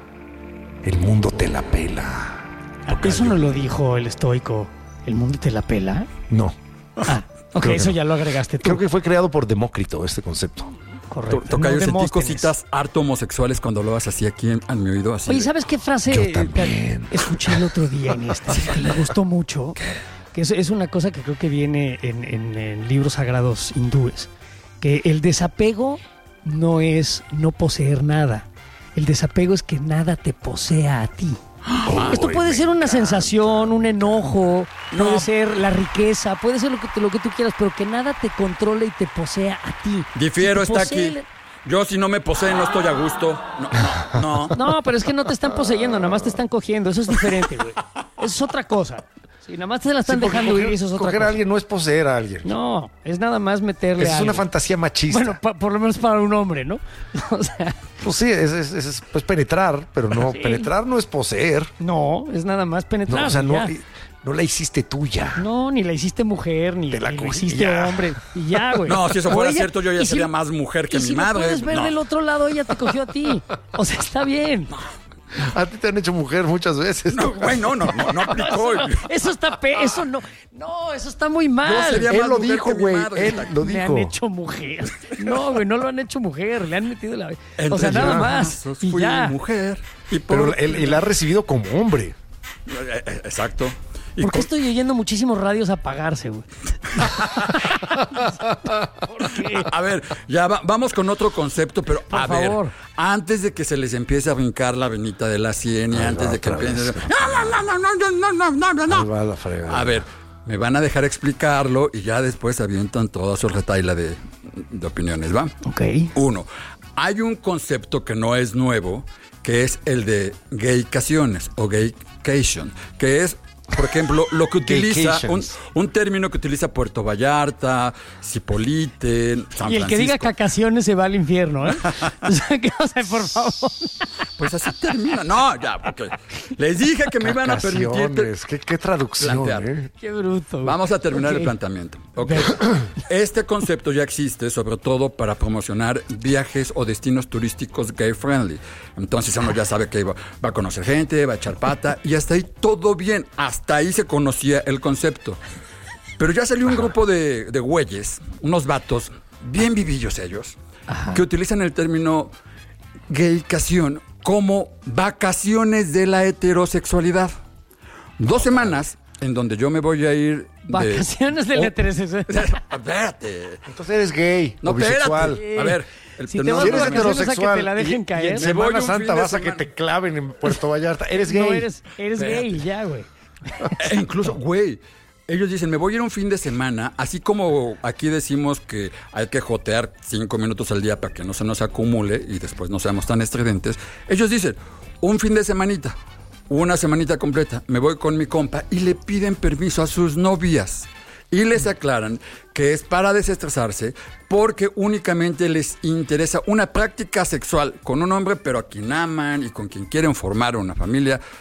[SPEAKER 2] El mundo te la pela.
[SPEAKER 1] Eso no lo dijo el estoico. ¿El mundo te la pela?
[SPEAKER 2] No.
[SPEAKER 1] Ah, ok,
[SPEAKER 2] Creo que
[SPEAKER 1] eso
[SPEAKER 2] no.
[SPEAKER 1] ya lo agregaste tú.
[SPEAKER 2] Creo que fue creado por Demócrito este concepto.
[SPEAKER 1] Correcto.
[SPEAKER 26] Tocayo,
[SPEAKER 1] No
[SPEAKER 26] sentí
[SPEAKER 1] Demóstenes.
[SPEAKER 26] cositas harto homosexuales cuando lo haces así aquí en, en mi oído. Así
[SPEAKER 1] Oye,
[SPEAKER 26] de-
[SPEAKER 1] ¿sabes qué frase
[SPEAKER 26] Yo
[SPEAKER 1] eh,
[SPEAKER 26] también.
[SPEAKER 1] escuché el otro día en este? Que me gustó mucho. Que es, es una cosa que creo que viene en, en- en libros sagrados hindúes. Que el desapego no es no poseer nada. El desapego es que nada te posea a ti. Esto puede ser una sensación, un enojo, puede ser la riqueza, puede ser lo que, lo que tú quieras, pero que nada te controle y te posea a ti.
[SPEAKER 26] Difiero,
[SPEAKER 1] Si te
[SPEAKER 26] está
[SPEAKER 1] posee
[SPEAKER 26] aquí.
[SPEAKER 1] el-
[SPEAKER 26] Yo si no me poseen no estoy a gusto. No, no, no.
[SPEAKER 1] No, pero es que no te están poseyendo, nada más te están cogiendo. Eso es diferente, güey. Eso es otra cosa. Si nada más te la están
[SPEAKER 2] Sí, porque
[SPEAKER 1] dejando
[SPEAKER 2] coger,
[SPEAKER 1] ir, eso es otra
[SPEAKER 2] coger
[SPEAKER 1] cosa.
[SPEAKER 2] a alguien no es poseer a alguien.
[SPEAKER 1] No, es nada más meterle
[SPEAKER 2] Esa es una
[SPEAKER 1] algo.
[SPEAKER 2] fantasía machista.
[SPEAKER 1] Bueno, pa- por lo menos para un hombre, ¿no? O sea,
[SPEAKER 2] Pues sí, es, es, es- es penetrar, pero no,
[SPEAKER 1] Sí.
[SPEAKER 2] penetrar no es poseer.
[SPEAKER 1] no, es nada más penetrar.
[SPEAKER 2] No, o sea, no,
[SPEAKER 1] ya.
[SPEAKER 2] no la hiciste tuya.
[SPEAKER 1] No, ni la hiciste mujer, ni,
[SPEAKER 2] Te la
[SPEAKER 1] ni la
[SPEAKER 2] cogí,
[SPEAKER 1] hiciste
[SPEAKER 2] ya.
[SPEAKER 1] hombre. Y ya, güey.
[SPEAKER 26] No, si eso
[SPEAKER 1] O
[SPEAKER 26] fuera
[SPEAKER 1] ella-
[SPEAKER 26] cierto, yo ya
[SPEAKER 1] y si-
[SPEAKER 26] sería más mujer que
[SPEAKER 1] y
[SPEAKER 26] mi
[SPEAKER 1] si lo
[SPEAKER 26] madre.
[SPEAKER 1] puedes ver
[SPEAKER 26] No.
[SPEAKER 1] del otro lado, ella te cogió a ti. O sea, está bien.
[SPEAKER 2] A ti te han hecho mujer muchas veces.
[SPEAKER 26] No, güey, no, no, no, no aplicó.
[SPEAKER 1] Eso, no- eso está pe eso no. No, eso está muy mal.
[SPEAKER 26] Yo sería
[SPEAKER 2] Él
[SPEAKER 26] más
[SPEAKER 2] lo
[SPEAKER 26] mujer
[SPEAKER 2] dijo,
[SPEAKER 26] que mi
[SPEAKER 2] güey.
[SPEAKER 26] madre.
[SPEAKER 2] Él lo
[SPEAKER 1] Le han
[SPEAKER 2] dijo.
[SPEAKER 1] hecho mujer. No, güey, no lo han hecho mujer. Le han metido la. O
[SPEAKER 26] Entre
[SPEAKER 1] sea, nada más.
[SPEAKER 26] brazos
[SPEAKER 1] Y
[SPEAKER 26] fui
[SPEAKER 1] ya.
[SPEAKER 26] mujer. Y por...
[SPEAKER 2] Pero él, él la ha recibido como hombre.
[SPEAKER 26] Eh, eh, Exacto. Y
[SPEAKER 1] ¿Por qué
[SPEAKER 26] con-
[SPEAKER 1] estoy oyendo muchísimos radios apagarse, güey? ¿Por qué?
[SPEAKER 26] A ver, ya va- vamos con otro concepto, pero
[SPEAKER 1] Por
[SPEAKER 26] a
[SPEAKER 1] favor.
[SPEAKER 26] ver, antes de que se les empiece a brincar la venita de la sien y
[SPEAKER 2] Ahí
[SPEAKER 26] antes
[SPEAKER 2] va
[SPEAKER 26] de que
[SPEAKER 2] otra
[SPEAKER 26] empiecen...
[SPEAKER 2] vez.
[SPEAKER 26] No, no, no, no, no, no, no, no, no.
[SPEAKER 2] Ahí va la fregada.
[SPEAKER 26] A ver, me van a dejar explicarlo y ya después avientan toda su retaila de, de opiniones, ¿va?
[SPEAKER 1] Ok.
[SPEAKER 26] Uno, hay un concepto que no es nuevo, que es el de gaycaciones o gaycation, que es, por ejemplo, lo que utiliza, un,
[SPEAKER 2] Gaycations.
[SPEAKER 26] un término que utiliza Puerto Vallarta, Cipolite, San
[SPEAKER 1] Y el que diga
[SPEAKER 26] Francisco.
[SPEAKER 1] cacaciones se va al infierno, ¿eh? O sea, que, o sea, por favor.
[SPEAKER 26] Pues así termina. No, ya, porque les dije que me iban a permitir
[SPEAKER 2] Cacaciones. ¿Qué, qué traducción,
[SPEAKER 26] plantear.
[SPEAKER 2] eh?
[SPEAKER 1] Qué bruto. güey.
[SPEAKER 26] Vamos a terminar
[SPEAKER 1] Ok.
[SPEAKER 26] el planteamiento. Ok. Este concepto ya existe, sobre todo para promocionar viajes o destinos turísticos gay friendly. Entonces uno ya sabe que va, va a conocer gente, va a echar pata y hasta ahí todo bien. Hasta ahí se conocía el concepto. Pero ya salió un grupo de, de güeyes, unos vatos, bien vivillos ellos, que utilizan el término gaycación como vacaciones de la heterosexualidad. Dos semanas en donde yo me voy a ir de...
[SPEAKER 1] Vacaciones de
[SPEAKER 26] Oh,
[SPEAKER 1] la heterosexualidad.
[SPEAKER 26] Espérate.
[SPEAKER 2] Entonces eres gay
[SPEAKER 26] No,
[SPEAKER 2] o bisexual.
[SPEAKER 26] espérate. A ver, el
[SPEAKER 1] Si te
[SPEAKER 26] no,
[SPEAKER 1] vas
[SPEAKER 2] Si
[SPEAKER 1] de
[SPEAKER 2] eres
[SPEAKER 26] no, no,
[SPEAKER 1] vacaciones a que
[SPEAKER 2] heterosexual
[SPEAKER 1] te la dejen
[SPEAKER 2] y- y
[SPEAKER 1] caer.
[SPEAKER 2] en
[SPEAKER 26] Me voy
[SPEAKER 2] Semana
[SPEAKER 26] un fin
[SPEAKER 2] Santa
[SPEAKER 26] de
[SPEAKER 2] vas a que
[SPEAKER 26] semana.
[SPEAKER 2] te claven en Puerto Vallarta. Eres gay.
[SPEAKER 1] No eres, eres
[SPEAKER 26] Espérate.
[SPEAKER 1] gay, ya, güey.
[SPEAKER 26] E incluso, güey, ellos dicen, me voy a ir un fin de semana, así como aquí decimos que hay que jotear cinco minutos al día para que no se nos acumule y después no seamos tan estridentes. Ellos dicen, un fin de semanita, una semanita completa, me voy con mi compa y le piden permiso a sus novias. Y les aclaran que es para desestresarse porque únicamente les interesa una práctica sexual con un hombre, pero a quien aman y con quien quieren formar una familia.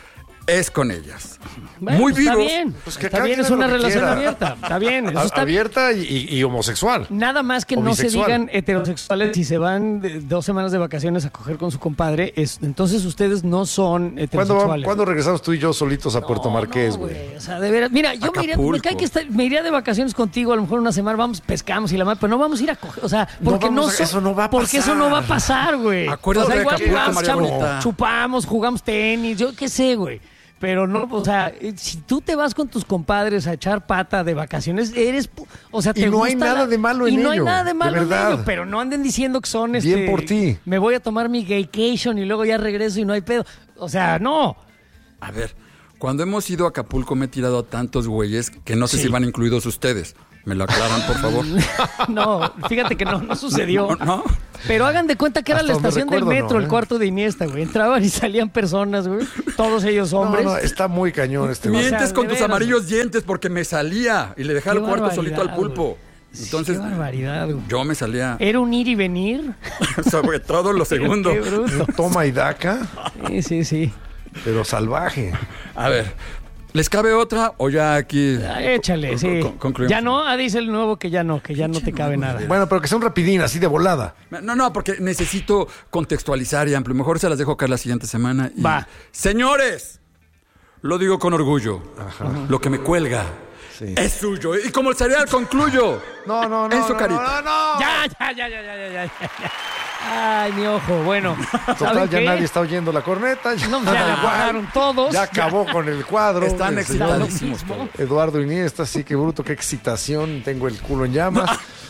[SPEAKER 26] es con ellas.
[SPEAKER 1] Bueno,
[SPEAKER 26] Muy
[SPEAKER 1] pues
[SPEAKER 26] vivos.
[SPEAKER 1] Está bien,
[SPEAKER 2] Pues que
[SPEAKER 1] está
[SPEAKER 2] cada
[SPEAKER 1] bien,
[SPEAKER 2] quien
[SPEAKER 1] es
[SPEAKER 2] haga
[SPEAKER 1] una
[SPEAKER 2] lo que
[SPEAKER 1] relación
[SPEAKER 2] quiera.
[SPEAKER 1] abierta. Está bien, eso
[SPEAKER 2] A-
[SPEAKER 1] está
[SPEAKER 2] abierta y, y- y homosexual.
[SPEAKER 1] Nada más que
[SPEAKER 2] O
[SPEAKER 1] no se
[SPEAKER 2] bisexual.
[SPEAKER 1] digan heterosexuales si se van de- dos semanas de vacaciones a coger con su compadre. Es, entonces ustedes no son
[SPEAKER 2] ¿Cuándo,
[SPEAKER 1] heterosexuales.
[SPEAKER 2] ¿Cuándo regresamos tú y yo solitos a Puerto Marqués, güey?
[SPEAKER 1] O sea, de veras. Mira, yo me iría, me, cae que está- me iría de vacaciones contigo a lo mejor una semana, vamos, pescamos y la madre, pero no vamos a ir a coger. O sea, porque no,
[SPEAKER 2] vamos a-
[SPEAKER 1] so-
[SPEAKER 2] eso no va a
[SPEAKER 1] porque eso no va a pasar, güey.
[SPEAKER 26] Acuérdate
[SPEAKER 1] o sea,
[SPEAKER 26] de
[SPEAKER 1] igual
[SPEAKER 26] Acapulco,
[SPEAKER 1] vamos,
[SPEAKER 26] María
[SPEAKER 1] chavos,
[SPEAKER 26] Bonita.
[SPEAKER 1] chupamos, jugamos tenis, yo qué sé, güey. Pero no, o sea, eh, si tú te vas con tus compadres a echar pata de vacaciones, eres, pu- o sea, te
[SPEAKER 2] Y no hay
[SPEAKER 1] gusta
[SPEAKER 2] nada
[SPEAKER 1] la-
[SPEAKER 2] de malo
[SPEAKER 1] y
[SPEAKER 2] en
[SPEAKER 1] no hay
[SPEAKER 2] ello,
[SPEAKER 1] nada de
[SPEAKER 2] de
[SPEAKER 1] malo en
[SPEAKER 2] verdad.
[SPEAKER 1] ello, pero no anden diciendo que son este.
[SPEAKER 2] Bien por ti.
[SPEAKER 1] Me voy a tomar mi vacation y luego ya regreso y no hay pedo. O sea, no.
[SPEAKER 26] A ver, cuando hemos ido a Acapulco me he tirado a tantos güeyes que no sé
[SPEAKER 1] Sí.
[SPEAKER 26] si van incluidos ustedes. ¿Me lo aclaran, por favor?
[SPEAKER 1] No, fíjate que no, no sucedió.
[SPEAKER 26] No, no.
[SPEAKER 1] Pero hagan de cuenta que era
[SPEAKER 2] Hasta
[SPEAKER 1] la
[SPEAKER 2] donde
[SPEAKER 1] estación del
[SPEAKER 2] recuerdo,
[SPEAKER 1] metro,
[SPEAKER 2] no,
[SPEAKER 1] el
[SPEAKER 2] ¿eh?
[SPEAKER 1] cuarto de Iniesta, güey. Entraban y salían personas, güey. Todos ellos hombres.
[SPEAKER 2] No, no, está muy cañón este güey.
[SPEAKER 26] Mientes
[SPEAKER 1] O sea,
[SPEAKER 26] con
[SPEAKER 1] de
[SPEAKER 26] tus
[SPEAKER 1] veras,
[SPEAKER 26] amarillos dientes porque me salía y le dejaba
[SPEAKER 1] Qué
[SPEAKER 26] el cuarto
[SPEAKER 1] barbaridad,
[SPEAKER 26] solito al pulpo. Entonces,
[SPEAKER 1] Qué barbaridad, güey.
[SPEAKER 26] yo me salía
[SPEAKER 1] Era un ir y venir.
[SPEAKER 26] sobre todo lo segundo.
[SPEAKER 1] Qué bruto.
[SPEAKER 2] Toma y daca,
[SPEAKER 1] Sí, sí, sí.
[SPEAKER 2] pero salvaje.
[SPEAKER 26] A ver, ¿les cabe otra o ya aquí?
[SPEAKER 1] Ah, Échale, sí.
[SPEAKER 26] Con- concluimos.
[SPEAKER 1] Ya no, ah, dice el nuevo que ya no, que ya no te cabe nada.
[SPEAKER 2] Bueno, pero que sea un rapidín, así de volada.
[SPEAKER 26] No, no, porque necesito contextualizar y amplio. Mejor se las dejo caer la siguiente semana. y-
[SPEAKER 1] Va.
[SPEAKER 26] Señores, lo digo con orgullo. Lo que me cuelga
[SPEAKER 2] Sí.
[SPEAKER 26] es suyo. Y como el cereal concluyo.
[SPEAKER 2] No, no, no.
[SPEAKER 26] En su
[SPEAKER 2] no,
[SPEAKER 26] carita.
[SPEAKER 2] No, no, no.
[SPEAKER 1] Ya, ya, ya, ya, ya, ya, ya, ya. Ay, mi ojo. Bueno,
[SPEAKER 2] Total,
[SPEAKER 1] ¿saben
[SPEAKER 2] ya
[SPEAKER 1] qué?
[SPEAKER 2] nadie está oyendo la corneta. Ya,
[SPEAKER 1] No, ya la apagaron todos.
[SPEAKER 2] ya acabó con el cuadro.
[SPEAKER 26] Están
[SPEAKER 2] El señor
[SPEAKER 26] excitadísimos todos.
[SPEAKER 2] Eduardo Iniesta, sí, qué bruto, qué excitación. Tengo el culo en llamas.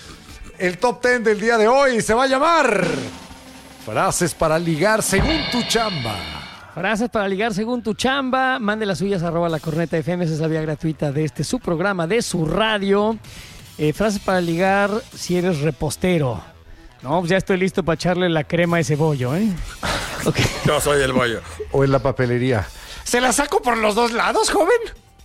[SPEAKER 2] El top ten del día de hoy se va a llamar Frases para ligar según tu chamba.
[SPEAKER 1] Frases para ligar según tu chamba. Mande las suyas arroba la corneta F M. Esa es la vía gratuita de este su programa, de su radio. Eh, frases para ligar si eres repostero. No, pues ya estoy listo para echarle la crema a ese bollo, ¿eh? Ok.
[SPEAKER 26] Yo soy el bollo.
[SPEAKER 2] O en la papelería. ¿Se la saco por los dos lados, joven?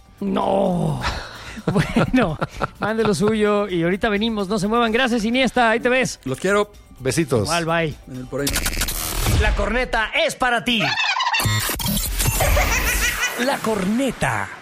[SPEAKER 1] No. Bueno, mande lo suyo y ahorita venimos. No se muevan. Gracias, Iniesta. Ahí te ves.
[SPEAKER 26] Los quiero.
[SPEAKER 2] Besitos.
[SPEAKER 1] Igual, bye.
[SPEAKER 26] Por ahí.
[SPEAKER 1] La corneta es para ti. La corneta.